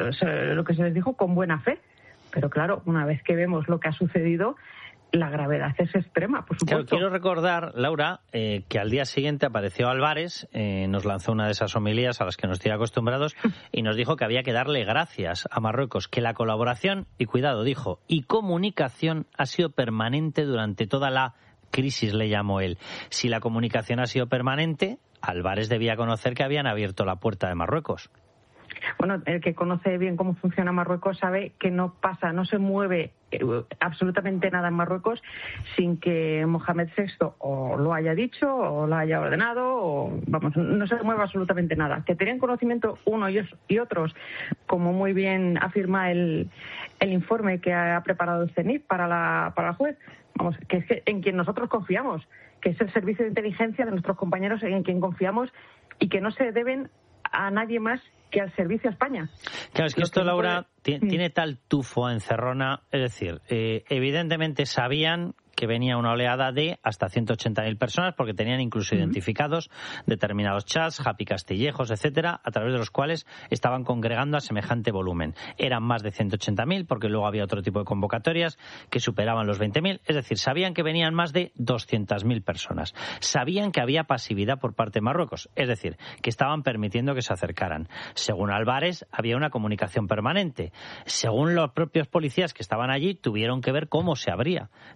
les dijo con buena fe, pero claro, una vez que vemos lo que ha sucedido, la gravedad es extrema, por supuesto. Claro, quiero recordar, Laura, que al día siguiente apareció Álvarez, nos lanzó una de esas homilías a las que nos tiene acostumbrados y nos dijo que había que darle gracias a Marruecos, que la colaboración, y cuidado, dijo, y comunicación ha sido permanente durante toda la crisis, le llamó él. Si la comunicación ha sido permanente, Álvarez debía conocer que habían abierto la puerta de Marruecos. Bueno, el que conoce bien cómo funciona Marruecos sabe que no se mueve absolutamente nada en Marruecos sin que Mohamed VI o lo haya dicho o lo haya ordenado, no se mueve absolutamente nada. Que tenían conocimiento unos y otros, como muy bien afirma el informe que ha preparado el CENIF para la juez, que es que en quien nosotros confiamos, que es el servicio de inteligencia de nuestros compañeros, en quien confiamos, y que no se deben a nadie más que al servicio a España. Claro, es que esto, Laura, tiene tal tufo encerrona, es decir, evidentemente sabían que venía una oleada de hasta 180.000 personas, porque tenían incluso identificados determinados chats, Happy Castillejos, etcétera, a través de los cuales estaban congregando a semejante volumen. Eran más de 180.000, porque luego había otro tipo de convocatorias que superaban los 20.000, es decir, sabían que venían más de 200.000 personas. Sabían que había pasividad por parte de Marruecos, es decir, que estaban permitiendo que se acercaran. Según Álvarez, había una comunicación permanente. Según los propios policías que estaban allí, tuvieron que ver cómo se abría la puerta de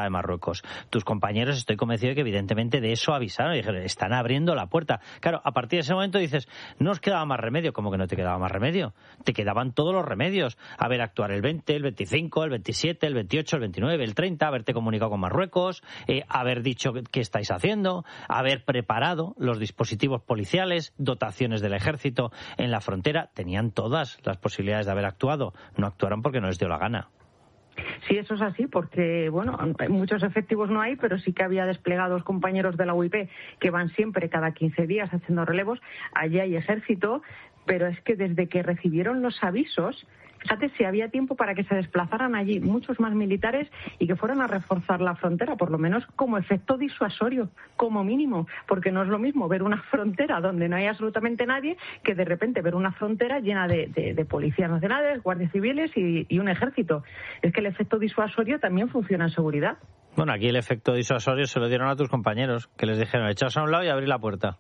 de Marruecos. Tus compañeros, estoy convencido de que evidentemente de eso avisaron y dijeron, están abriendo la puerta. Claro, a partir de ese momento dices, no os quedaba más remedio. ¿Cómo que no te quedaba más remedio? Te quedaban todos los remedios. Haber actuar el 20, el 25, el 27, el 28, el 29, el 30, haberte comunicado con Marruecos, haber dicho qué estáis haciendo, haber preparado los dispositivos policiales, dotaciones del ejército en la frontera. Tenían todas las posibilidades de haber actuado. No actuaron porque no les dio la gana. Sí, eso es así, porque, bueno, muchos efectivos no hay, pero sí que había desplegados compañeros de la UIP que van siempre cada 15 días haciendo relevos. Allí hay ejército, pero es que desde que recibieron los avisos, fíjate si había tiempo para que se desplazaran allí muchos más militares y que fueran a reforzar la frontera, por lo menos como efecto disuasorio, como mínimo, porque no es lo mismo ver una frontera donde no hay absolutamente nadie que de repente ver una frontera llena de policías nacionales, guardias civiles y un ejército. Es que el efecto disuasorio también funciona en seguridad. Bueno, aquí el efecto disuasorio se lo dieron a tus compañeros, que les dijeron, echaos a un lado y abrir la puerta.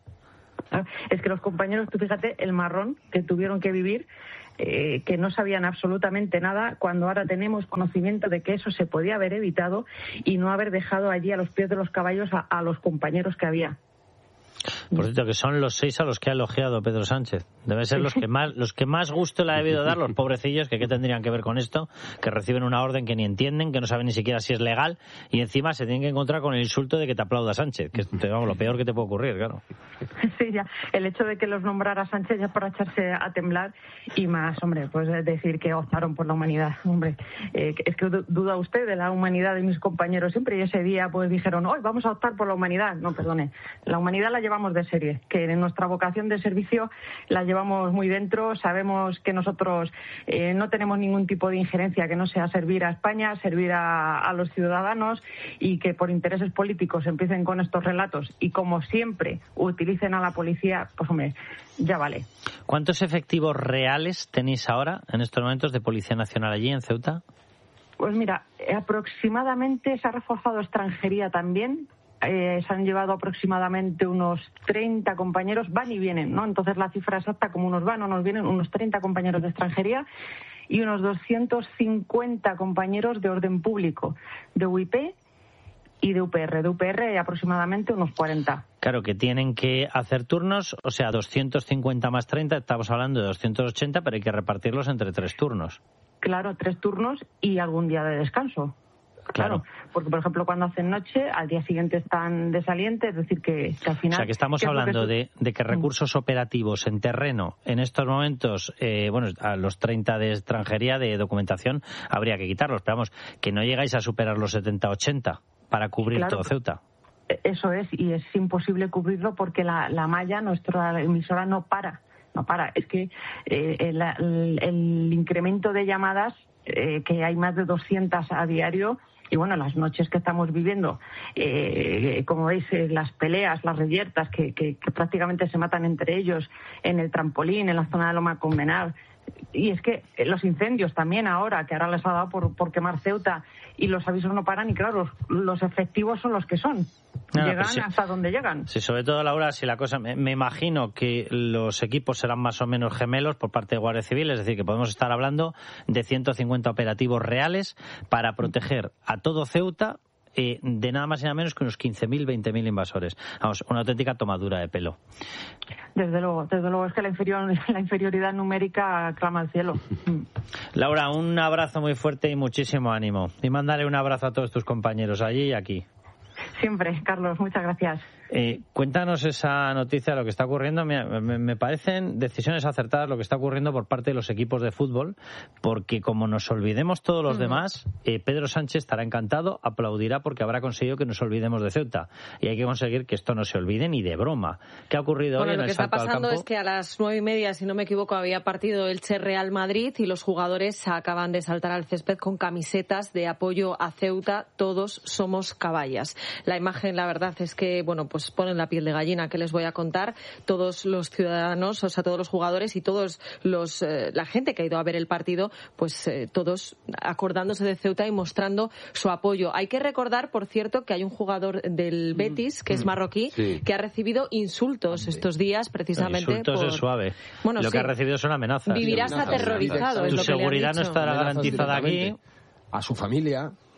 Es que los compañeros, tú fíjate, el marrón que tuvieron que vivir, que no sabían absolutamente nada, cuando ahora tenemos conocimiento de que eso se podía haber evitado y no haber dejado allí a los pies de los caballos a los compañeros que había. Por cierto, que son los 6 a los que ha elogiado Pedro Sánchez. Deben ser los que más gusto le ha debido dar, los pobrecillos, que qué tendrían que ver con esto, que reciben una orden que ni entienden, que no saben ni siquiera si es legal, y encima se tienen que encontrar con el insulto de que te aplauda Sánchez, que es lo peor que te puede ocurrir, claro. Sí, ya. El hecho de que los nombrara Sánchez ya para echarse a temblar y más, hombre, pues decir que optaron por la humanidad. Hombre, es que duda usted de la humanidad de mis compañeros siempre, y ese día pues dijeron, hoy vamos a optar por la humanidad. No, perdone, la humanidad la llevamos de serie, que en nuestra vocación de servicio la llevamos muy dentro, sabemos que nosotros no tenemos ningún tipo de injerencia que no sea servir a España, servir a los ciudadanos, y que por intereses políticos empiecen con estos relatos y como siempre utilicen a la policía, pues hombre, ya vale. ¿Cuántos efectivos reales tenéis ahora en estos momentos de Policía Nacional allí en Ceuta? Pues mira, aproximadamente se ha reforzado extranjería también. Se han llevado aproximadamente unos 30 compañeros, van y vienen, ¿no? Entonces la cifra exacta, como unos van o nos vienen, unos 30 compañeros de extranjería y unos 250 compañeros de orden público, de UIP y de UPR. De UPR aproximadamente unos 40. Claro, que tienen que hacer turnos, o sea, 250 más 30, estamos hablando de 280, pero hay que repartirlos entre 3 turnos. Claro, 3 turnos y algún día de descanso. Claro, porque por ejemplo cuando hacen noche, al día siguiente están de saliente, es decir que al final... O sea que estamos hablando de que recursos operativos en terreno, en estos momentos, a los 30 de extranjería, de documentación, habría que quitarlos, pero vamos, que no llegáis a superar los 70-80 para cubrir todo Ceuta. Eso es, y es imposible cubrirlo porque la malla, nuestra emisora, no para. Es que el incremento de llamadas, que hay más de 200 a diario, y bueno, las noches que estamos viviendo, como veis, las peleas, las reyertas que prácticamente se matan entre ellos en el trampolín, en la zona de Loma Convenar. Y es que los incendios también ahora, que ahora les ha dado por quemar Ceuta, y los avisos no paran, y claro, los efectivos son los que son. Llegan sí, hasta donde llegan. Sí, sobre todo, Laura, si la cosa... Me imagino que los equipos serán más o menos gemelos por parte de Guardia Civil, es decir, que podemos estar hablando de 150 operativos reales para proteger a todo Ceuta de nada más y nada menos que unos 15.000, 20.000 invasores. Vamos, una auténtica tomadura de pelo. Desde luego, es que la inferioridad numérica clama al cielo. Laura, un abrazo muy fuerte y muchísimo ánimo. Y mándale un abrazo a todos tus compañeros allí y aquí. Siempre, Carlos, muchas gracias. Cuéntanos esa noticia, lo que está ocurriendo. Me parecen decisiones acertadas lo que está ocurriendo por parte de los equipos de fútbol, porque como nos olvidemos todos los demás, Pedro Sánchez estará encantado, aplaudirá porque habrá conseguido que nos olvidemos de Ceuta. Y hay que conseguir que esto no se olvide ni de broma. ¿Qué ha ocurrido hoy en el salto al campo? Lo que está pasando es que a las 9:30, si no me equivoco, había partido Elche-Real Madrid y los jugadores acaban de saltar al césped con camisetas de apoyo a Ceuta. Todos somos caballas. La imagen, la verdad, es que, pues ponen la piel de gallina. ¿Qué les voy a contar? Todos los ciudadanos, o sea, todos los jugadores y todos la gente que ha ido a ver el partido, pues todos acordándose de Ceuta y mostrando su apoyo. Hay que recordar, por cierto, que hay un jugador del Betis, que es marroquí, que ha recibido insultos estos días, precisamente. Insultos es suave. Lo que ha recibido son amenazas. Vivirás aterrorizado. Tu seguridad no estará garantizada aquí. A su familia.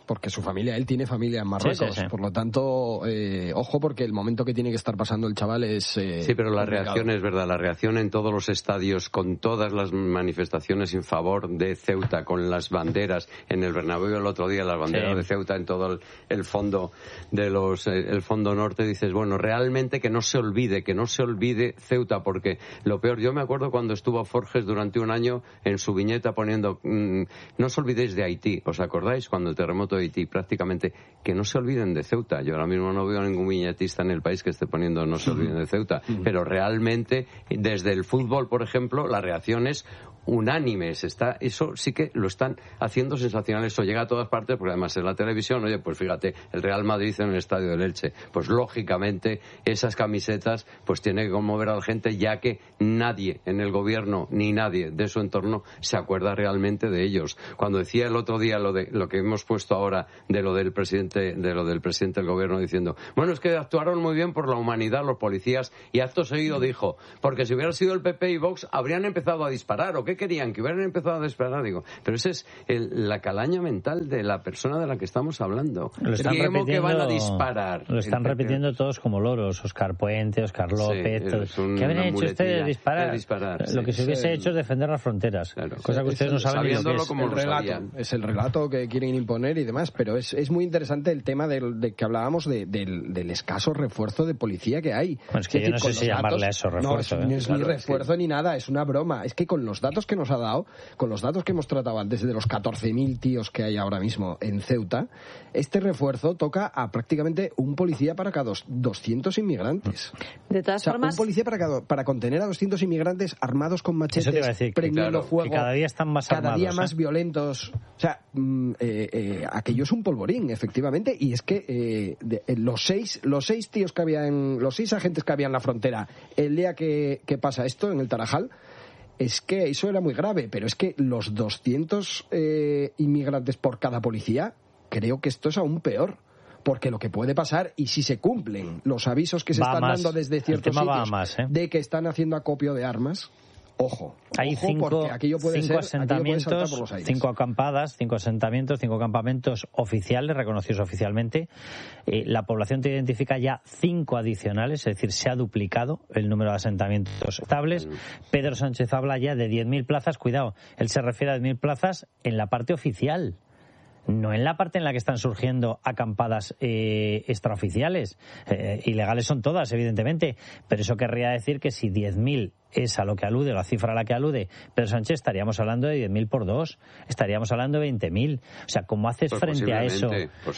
porque su familia, él tiene familia en Marruecos, Sí. por lo tanto, ojo, porque el momento que tiene que estar pasando el chaval es sí, pero la reacción es verdad, la reacción en todos los estadios, con todas las manifestaciones en favor de Ceuta, con las banderas en el Bernabéu el otro día, las banderas de Ceuta en todo el fondo de el fondo norte, dices, bueno, realmente que no se olvide Ceuta, porque lo peor, yo me acuerdo cuando estuvo Forges durante un año en su viñeta poniendo, no os olvidéis de Haití, ¿os acordáis? Cuando el terremoto de Haití, prácticamente, que no se olviden de Ceuta. Yo ahora mismo no veo ningún viñetista en el país que esté poniendo no se olviden de Ceuta, pero realmente, desde el fútbol, por ejemplo, la reacción es unánimes, eso sí que lo están haciendo sensacional, eso llega a todas partes, porque además en la televisión, oye, pues fíjate, el Real Madrid en el estadio del Elche, pues lógicamente esas camisetas pues tiene que conmover a la gente, ya que nadie en el gobierno ni nadie de su entorno se acuerda realmente de ellos. Cuando decía el otro día lo que hemos puesto ahora de lo del presidente del gobierno diciendo, bueno, es que actuaron muy bien por la humanidad los policías, y acto seguido dijo, porque si hubiera sido el PP y Vox habrían empezado a disparar, ¿o qué querían? Que hubieran empezado a disparar. Digo, pero esa es la calaña mental de la persona de la que estamos hablando. Lo están repitiendo, que van a disparar. Lo están repitiendo todos como loros, Óscar Puente, Óscar López. ¿Qué habrían hecho ustedes? Disparar. Lo que se hubiese hecho es defender las fronteras. Claro, cosa que ustedes no saben ni lo que es. Como el relato. Es el relato que quieren imponer y demás, pero es muy interesante el tema de que hablábamos del escaso refuerzo de policía que hay. Bueno, es que yo no sé si llamarle a eso refuerzo. No es ni refuerzo ni nada, es una broma. Es que con los datos que nos ha dado, con los datos que hemos tratado antes de los 14.000 tíos que hay ahora mismo en Ceuta, este refuerzo toca a prácticamente un policía para cada 200 inmigrantes. De todas formas, un policía para contener a 200 inmigrantes armados con machetes, prendiendo fuego, que cada día están más cada armados, día más violentos. O sea, aquello es un polvorín, efectivamente, y es que los seis tíos que habían, los 6 agentes que había en la frontera el día que pasa esto en el Tarajal, es que eso era muy grave, pero es que los 200 inmigrantes por cada policía, creo que esto es aún peor. Porque lo que puede pasar, y si se cumplen los avisos que se están dando desde ciertos sitios de que están haciendo acopio de armas, ojo. Hay cinco asentamientos, 5 acampadas, 5 asentamientos, 5 campamentos oficiales, reconocidos oficialmente. La población te identifica ya 5 adicionales, es decir, se ha duplicado el número de asentamientos estables. Pedro Sánchez habla ya de 10.000 plazas. Cuidado, él se refiere a 10.000 plazas en la parte oficial. No en la parte en la que están surgiendo acampadas extraoficiales. Ilegales son todas, evidentemente, pero eso querría decir que si 10.000 es a lo que alude, la cifra a la que alude Pedro Sánchez, estaríamos hablando de 10.000 por 2, estaríamos hablando de 20.000. O sea, ¿cómo haces frente a eso?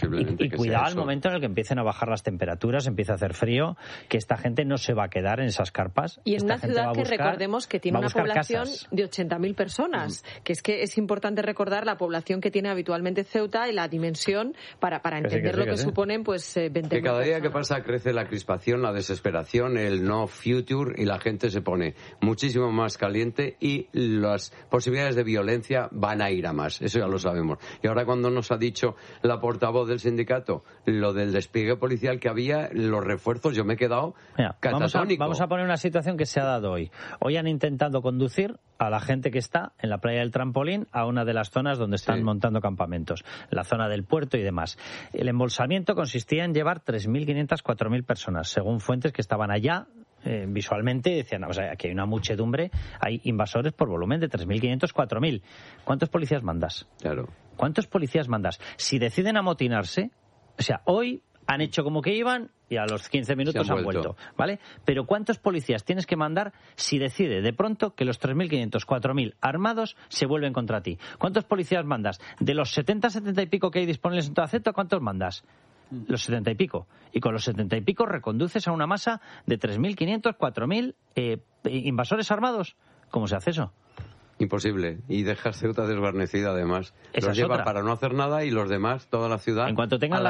Y cuidado al momento en el que empiecen a bajar las temperaturas, empieza a hacer frío, que esta gente no se va a quedar en esas carpas. Y en una ciudad que recordemos que tiene una población de 80.000 personas, que es importante recordar la población que tiene habitualmente Ceuta y la dimensión para entender lo que suponen pues 20.000 que cada día que pasa crece la crispación, la desesperación, el no future, y la gente se pone muchísimo más caliente y las posibilidades de violencia van a ir a más, eso ya lo sabemos. Y ahora cuando nos ha dicho la portavoz del sindicato lo del despliegue policial que había, los refuerzos, yo me he quedado catatónico. Vamos a poner una situación que se ha dado hoy. Hoy han intentado conducir a la gente que está en la playa del Trampolín a una de las zonas donde están montando campamentos, la zona del puerto y demás. El embolsamiento consistía en llevar 3.500, 4.000 personas, según fuentes que estaban allá. Visualmente decían, o sea, aquí hay una muchedumbre, hay invasores por volumen de 3.500, 4.000. ¿Cuántos policías mandas? Claro. ¿Cuántos policías mandas? Si deciden amotinarse, o sea, hoy han hecho como que iban y a los 15 minutos han vuelto, ¿vale? Pero ¿cuántos policías tienes que mandar si decide de pronto que los 3.500, 4.000 armados se vuelven contra ti? ¿Cuántos policías mandas? De los 70 y pico que hay disponibles en toda Ceuta, ¿cuántos mandas? Los 70 y pico. Y con los 70 y pico reconduces a una masa de 3.500, 4.000 invasores armados. ¿Cómo se hace eso? Imposible. Y dejas Ceuta desguarnecida, además. Los lleva para no hacer nada y los demás, toda la ciudad, en cuanto tengan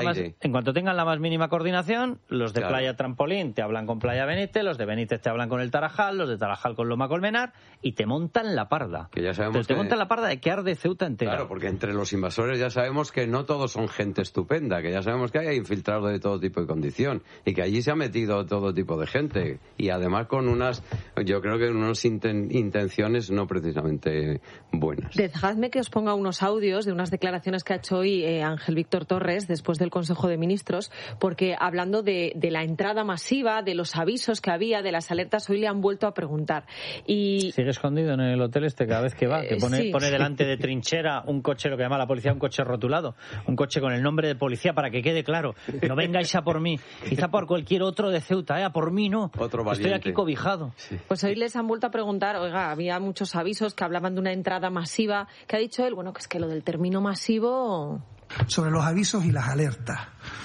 la más mínima coordinación, los de Playa Trampolín te hablan con Playa Benítez, los de Benítez te hablan con el Tarajal, los de Tarajal con Loma Colmenar, y te montan la parda. Que ya sabemos te montan la parda de que arde Ceuta entera. Claro, porque entre los invasores ya sabemos que no todos son gente estupenda, que ya sabemos que hay infiltrados de todo tipo de condición, y que allí se ha metido todo tipo de gente, y además con unas, yo creo que unas intenciones no precisamente realmente buenas. Dejadme que os ponga unos audios de unas declaraciones que ha hecho hoy Ángel Víctor Torres después del Consejo de Ministros, porque hablando de la entrada masiva, de los avisos que había, de las alertas, hoy le han vuelto a preguntar. Y sigue escondido en el hotel cada vez que va, que pone delante de trinchera un coche, lo que llama la policía, un coche rotulado, un coche con el nombre de policía para que quede claro, no vengáis a por mí, quizá por cualquier otro de Ceuta, a por mí no, estoy aquí cobijado. Sí. Pues hoy les han vuelto a preguntar, oiga, había muchos avisos que hablaban de una entrada masiva, que ha dicho él, bueno, que es que lo del término masivo... Sobre los avisos y las alertas.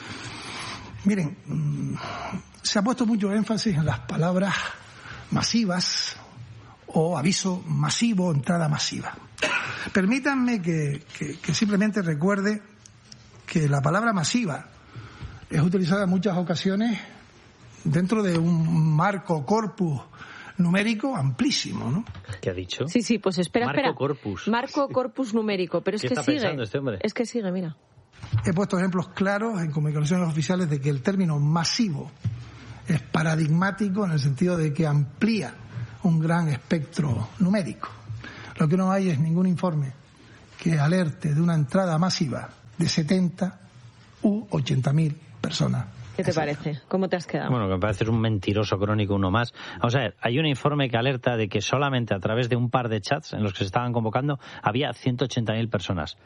Miren, se ha puesto mucho énfasis en las palabras masivas o aviso masivo, entrada masiva. Permítanme que simplemente recuerde que la palabra masiva es utilizada en muchas ocasiones dentro de un marco corpus numérico amplísimo, ¿no? ¿Qué ha dicho? Sí, pues espera. Corpus. Marco corpus numérico, pero es que sigue. Pensando este hombre? Es que sigue, mira. He puesto ejemplos claros en comunicaciones oficiales de que el término masivo es paradigmático en el sentido de que amplía un gran espectro numérico. Lo que no hay es ningún informe que alerte de una entrada masiva de 70 u 80.000 personas. ¿Qué te parece? ¿Cómo te has quedado? Bueno, que me parece un mentiroso crónico uno más. Vamos a ver, hay un informe que alerta de que solamente a través de un par de chats en los que se estaban convocando había 180.000 personas.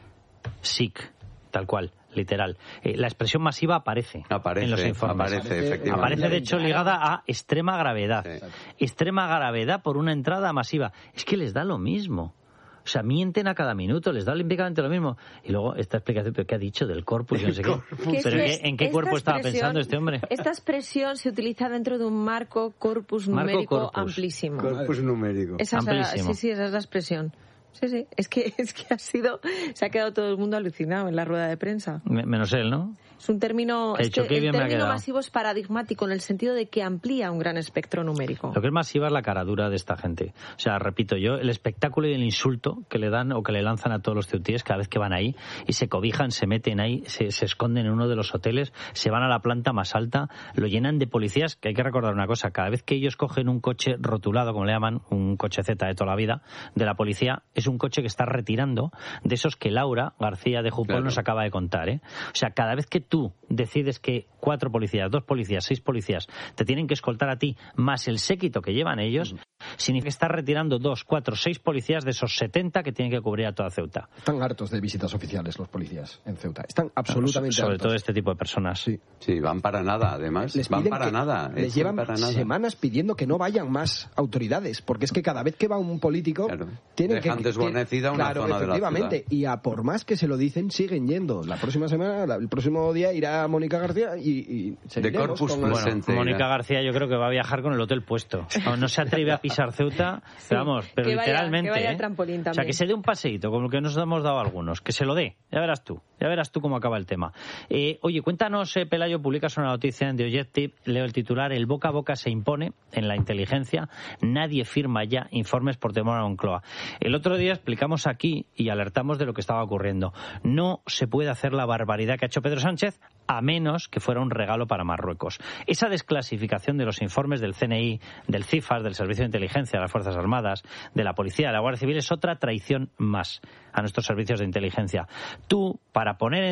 SIC, tal cual, literal. La expresión masiva aparece en los informes. Efectivamente. Aparece, de hecho, ligada a extrema gravedad. Sí. Extrema gravedad por una entrada masiva. Es que les da lo mismo. O sea, mienten a cada minuto, les da olímpicamente lo mismo. Y luego esta explicación que ha dicho del corpus, yo no sé qué. Pero ¿en qué cuerpo estaba pensando este hombre? Esta expresión se utiliza dentro de un marco corpus numérico amplísimo. Corpus numérico. Amplísimo. Sí, esa es la expresión. Sí, es que se ha quedado todo el mundo alucinado en la rueda de prensa. Menos él, ¿no? Es un término, el término masivo es paradigmático en el sentido de que amplía un gran espectro numérico. Lo que es masiva es la caradura de esta gente. O sea, repito yo, el espectáculo y el insulto que le dan o que le lanzan a todos los ceutíes cada vez que van ahí y se cobijan, se meten ahí, se esconden en uno de los hoteles, se van a la planta más alta, lo llenan de policías, que hay que recordar una cosa, cada vez que ellos cogen un coche rotulado, como le llaman, un coche Z de toda la vida, de la policía, es un coche que está retirando de esos que Laura García de Jupol nos acaba de contar, ¿eh? O sea, cada vez que tú decides que 4 policías, 2 policías, 6 policías te tienen que escoltar a ti, más el séquito que llevan ellos, significa que estás retirando 2, 4, 6 policías de esos 70 que tienen que cubrir a toda Ceuta. Están hartos de visitas oficiales los policías en Ceuta. Están absolutamente sobre hartos. todo este tipo de personas. Sí, van para nada, además. Van para nada. Les llevan semanas pidiendo que no vayan más autoridades, porque es que cada vez que va un político tienen dejan que... desguarnecida una zona de la ciudad. Y a por más que se lo dicen, siguen yendo. La próxima semana, el próximo día irá Mónica García y seguiremos con Mónica García yo creo que va a viajar con el hotel puesto. No se atreve a pisar Ceuta, pero literalmente. Que vaya al trampolín también. O sea, que se dé un paseíto, como el que nos hemos dado algunos, que se lo dé. Ya verás tú cómo acaba el tema. Oye, cuéntanos, Pelayo, publicas una noticia en The Objective, leo el titular: el boca a boca se impone en la inteligencia, nadie firma ya informes por temor a Moncloa. El otro día explicamos aquí y alertamos de lo que estaba ocurriendo. No se puede hacer la barbaridad que ha hecho Pedro Sánchez, a menos que fuera un regalo para Marruecos. Esa desclasificación de los informes del CNI, del CIFAS, del Servicio de Inteligencia de las Fuerzas Armadas, de la Policía, de la Guardia Civil, es otra traición más a nuestros servicios de inteligencia. Tú, para poner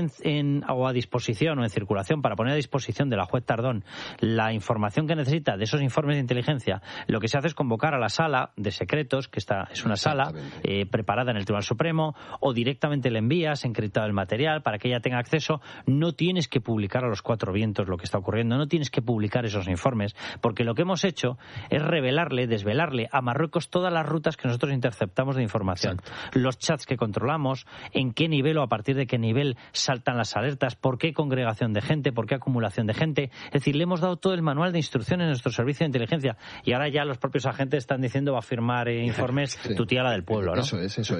a disposición o en circulación, para poner a disposición de la juez Tardón la información que necesita de esos informes de inteligencia, lo que se hace es convocar a la sala de secretos, que es una sala preparada en el Tribunal Supremo, o directamente le envías encriptado el material para que ella tenga acceso. No tienes que publicar a los 4 vientos lo que está ocurriendo, no tienes que publicar esos informes, porque lo que hemos hecho es desvelarle a Marruecos todas las rutas que nosotros interceptamos de información. Exacto. Los chats que controlamos, en qué nivel o a partir de qué nivel saltan las alertas, por qué congregación de gente, por qué acumulación de gente. Es decir, le hemos dado todo el manual de instrucciones a nuestro servicio de inteligencia y ahora ya los propios agentes están diciendo va a firmar informes tu tía la del pueblo, ¿no? Eso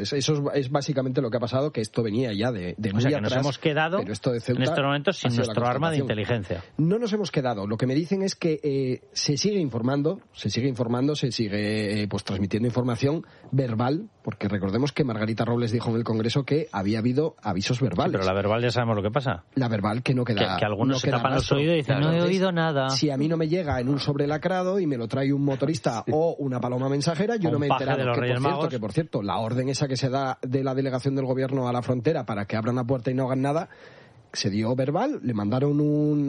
es básicamente lo que ha pasado, que esto venía ya de muy atrás. Nos hemos quedado en estos momentos sin nuestro arma de inteligencia. No nos hemos quedado. Lo que me dicen es que se sigue informando, se sigue sigue pues transmitiendo información verbal, porque recordemos que Margarita Robles dijo en el Congreso que había habido avisos verbales. Sí, pero la verbal ya sabemos lo que pasa. La verbal que no queda. Que algunos no se tapan los oídos y dicen, claro, no he oído nada. Si a mí no me llega en un sobre lacrado y me lo trae un motorista o una paloma mensajera, yo no me he enterado. De los Reyes Magos. Que por cierto, la orden esa que se da de la delegación del gobierno a la frontera para que abran la puerta y no hagan nada, se dio verbal, le mandaron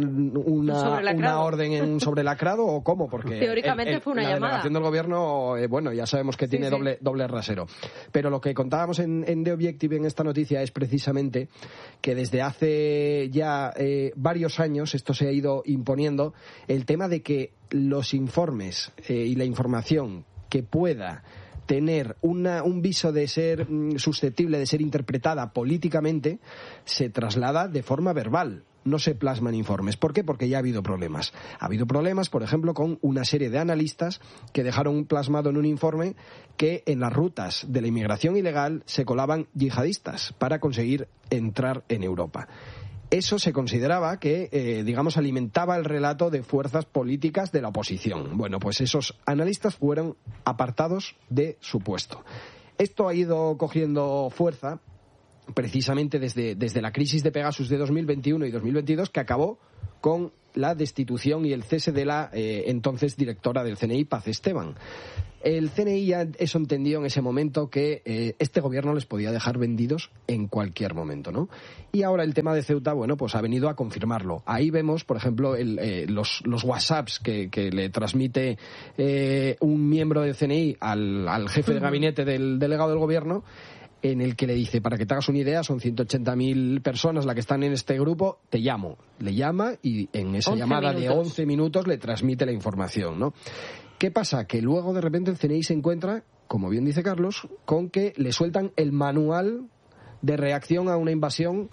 una orden en un sobrelacrado o cómo, porque teóricamente fue una la llamada. delegación del gobierno, bueno, ya sabemos que tiene doble rasero. Pero lo que contábamos en The Objective en esta noticia es precisamente que desde hace ya varios años esto se ha ido imponiendo, el tema de que los informes y la información que pueda tener un viso de ser susceptible de ser interpretada políticamente se traslada de forma verbal. No se plasman informes. ¿Por qué? Porque ya ha habido problemas. Ha habido problemas, por ejemplo, con una serie de analistas que dejaron plasmado en un informe que en las rutas de la inmigración ilegal se colaban yihadistas para conseguir entrar en Europa. Eso se consideraba que, digamos, alimentaba el relato de fuerzas políticas de la oposición. Bueno, pues esos analistas fueron apartados de su puesto. Esto ha ido cogiendo fuerza precisamente desde la crisis de Pegasus de 2021 y 2022, que acabó con la destitución y el cese de la entonces directora del CNI, Paz Esteban. El CNI ya eso entendió en ese momento que este gobierno les podía dejar vendidos en cualquier momento, ¿no? Y ahora el tema de Ceuta, bueno, pues ha venido a confirmarlo. Ahí vemos, por ejemplo, los WhatsApps que le transmite un miembro del CNI al jefe de gabinete del delegado del gobierno, en el que le dice, para que te hagas una idea, son 180.000 personas las que están en este grupo, te llamo. Le llama y en esa llamada de 11 minutos le transmite la información, ¿no? ¿Qué pasa? Que luego de repente el CNI se encuentra, como bien dice Carlos, con que le sueltan el manual de reacción a una invasión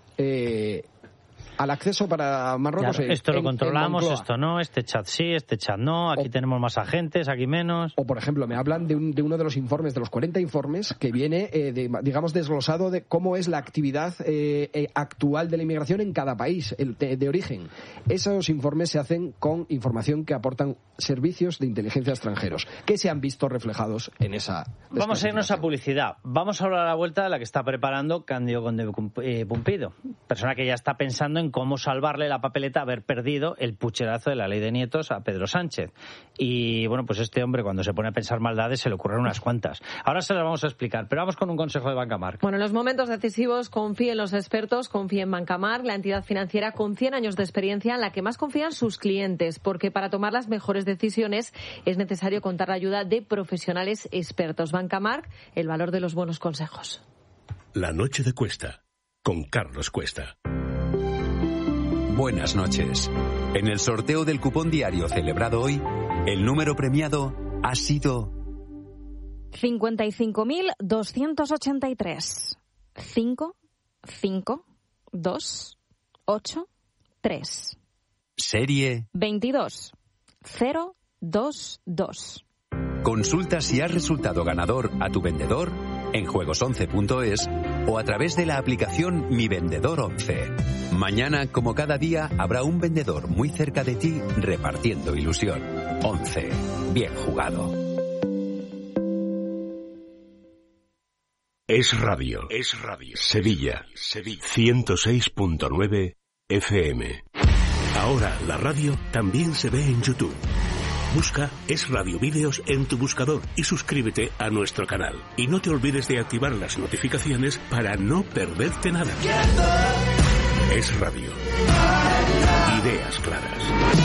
al acceso para Marruecos. Claro, esto lo controlamos, esto no, este chat sí, este chat no, aquí tenemos más agentes, aquí menos. O, por ejemplo, me hablan de uno de los informes, de los 40 informes, que viene, digamos, desglosado de cómo es la actividad actual de la inmigración en cada país de origen. Esos informes se hacen con información que aportan servicios de inteligencia extranjeros, que se han visto reflejados en esa... Vamos a irnos a publicidad. Vamos a hablar a la vuelta de la que está preparando Cándido Conde Pumpido, persona que ya está pensando en cómo salvarle la papeleta haber perdido el pucherazo de la ley de nietos a Pedro Sánchez. Y bueno, pues este hombre cuando se pone a pensar maldades se le ocurren unas cuantas. Ahora se las vamos a explicar, pero vamos con un consejo de Bancamar. Bueno, en los momentos decisivos confíe en los expertos, confíe en Bancamar, la entidad financiera con 100 años de experiencia en la que más confían sus clientes, porque para tomar las mejores decisiones es necesario contar la ayuda de profesionales expertos. Bancamar, el valor de los buenos consejos. La noche de Cuesta, con Carlos Cuesta. Buenas noches. En el sorteo del cupón diario celebrado hoy, el número premiado ha sido 55.283. 5, 5, 2, 8, 3. Serie 22, 0, 2, 2. Consulta si has resultado ganador a tu vendedor en juegos11.es o a través de la aplicación Mi Vendedor 11. Mañana, como cada día, habrá un vendedor muy cerca de ti repartiendo ilusión. 11. Bien jugado. Es Radio. Sevilla. 106.9 FM. Ahora la radio también se ve en YouTube. Busca Es Radio Vídeos en tu buscador y suscríbete a nuestro canal. Y no te olvides de activar las notificaciones para no perderte nada. Es Radio. Ideas claras.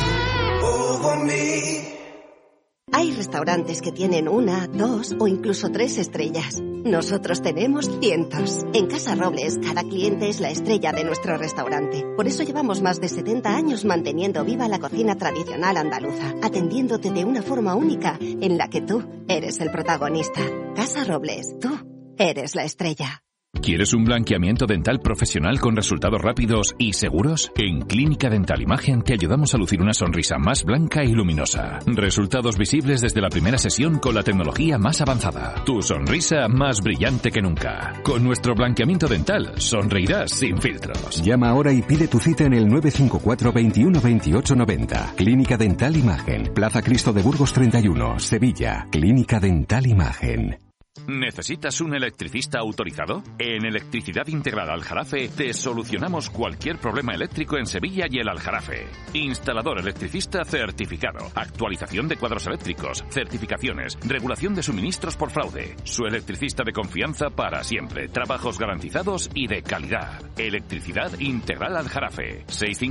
Hay restaurantes que tienen 1, 2 o incluso 3 estrellas. Nosotros tenemos cientos. En Casa Robles, cada cliente es la estrella de nuestro restaurante. Por eso llevamos más de 70 años manteniendo viva la cocina tradicional andaluza, atendiéndote de una forma única en la que tú eres el protagonista. Casa Robles, tú eres la estrella. ¿Quieres un blanqueamiento dental profesional con resultados rápidos y seguros? En Clínica Dental Imagen te ayudamos a lucir una sonrisa más blanca y luminosa. Resultados visibles desde la primera sesión con la tecnología más avanzada. Tu sonrisa más brillante que nunca. Con nuestro blanqueamiento dental, sonreirás sin filtros. Llama ahora y pide tu cita en el 954 21 28 90. Clínica Dental Imagen. Plaza Cristo de Burgos 31, Sevilla. Clínica Dental Imagen. ¿Necesitas un electricista autorizado? En Electricidad Integral Aljarafe te solucionamos cualquier problema eléctrico en Sevilla y el Aljarafe. Instalador electricista certificado, actualización de cuadros eléctricos, certificaciones, regulación de suministros por fraude. Su electricista de confianza para siempre, trabajos garantizados y de calidad. Electricidad Integral Aljarafe.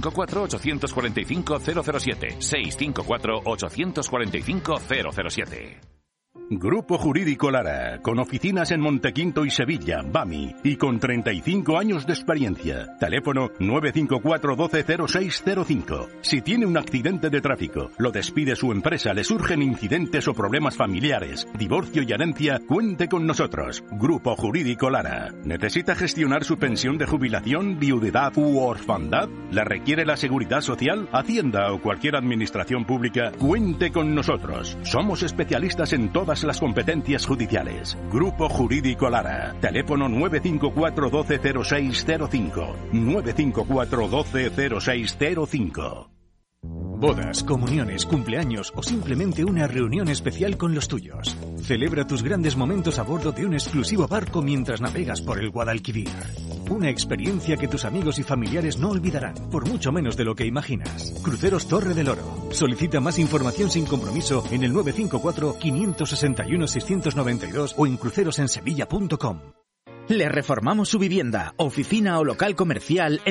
654-845-007. 654-845-007. Grupo Jurídico Lara, con oficinas en Montequinto y Sevilla, BAMI, y con 35 años de experiencia. Teléfono 954 12 0605. Si tiene un accidente de tráfico, lo despide su empresa, le surgen incidentes o problemas familiares, divorcio y herencia, cuente con nosotros. Grupo Jurídico Lara. ¿Necesita gestionar su pensión de jubilación, viudedad u orfandad? ¿La requiere la Seguridad Social, Hacienda o cualquier administración pública? Cuente con nosotros. Somos especialistas en todas las competencias judiciales. Grupo Jurídico Lara. Teléfono 954 12 0605. 954 12 0605. Bodas, comuniones, cumpleaños o simplemente una reunión especial con los tuyos. Celebra tus grandes momentos a bordo de un exclusivo barco mientras navegas por el Guadalquivir. Una experiencia que tus amigos y familiares no olvidarán, por mucho menos de lo que imaginas. Cruceros Torre del Oro. Solicita más información sin compromiso en el 954-561-692 o en crucerosensevilla.com. Le reformamos su vivienda, oficina o local comercial en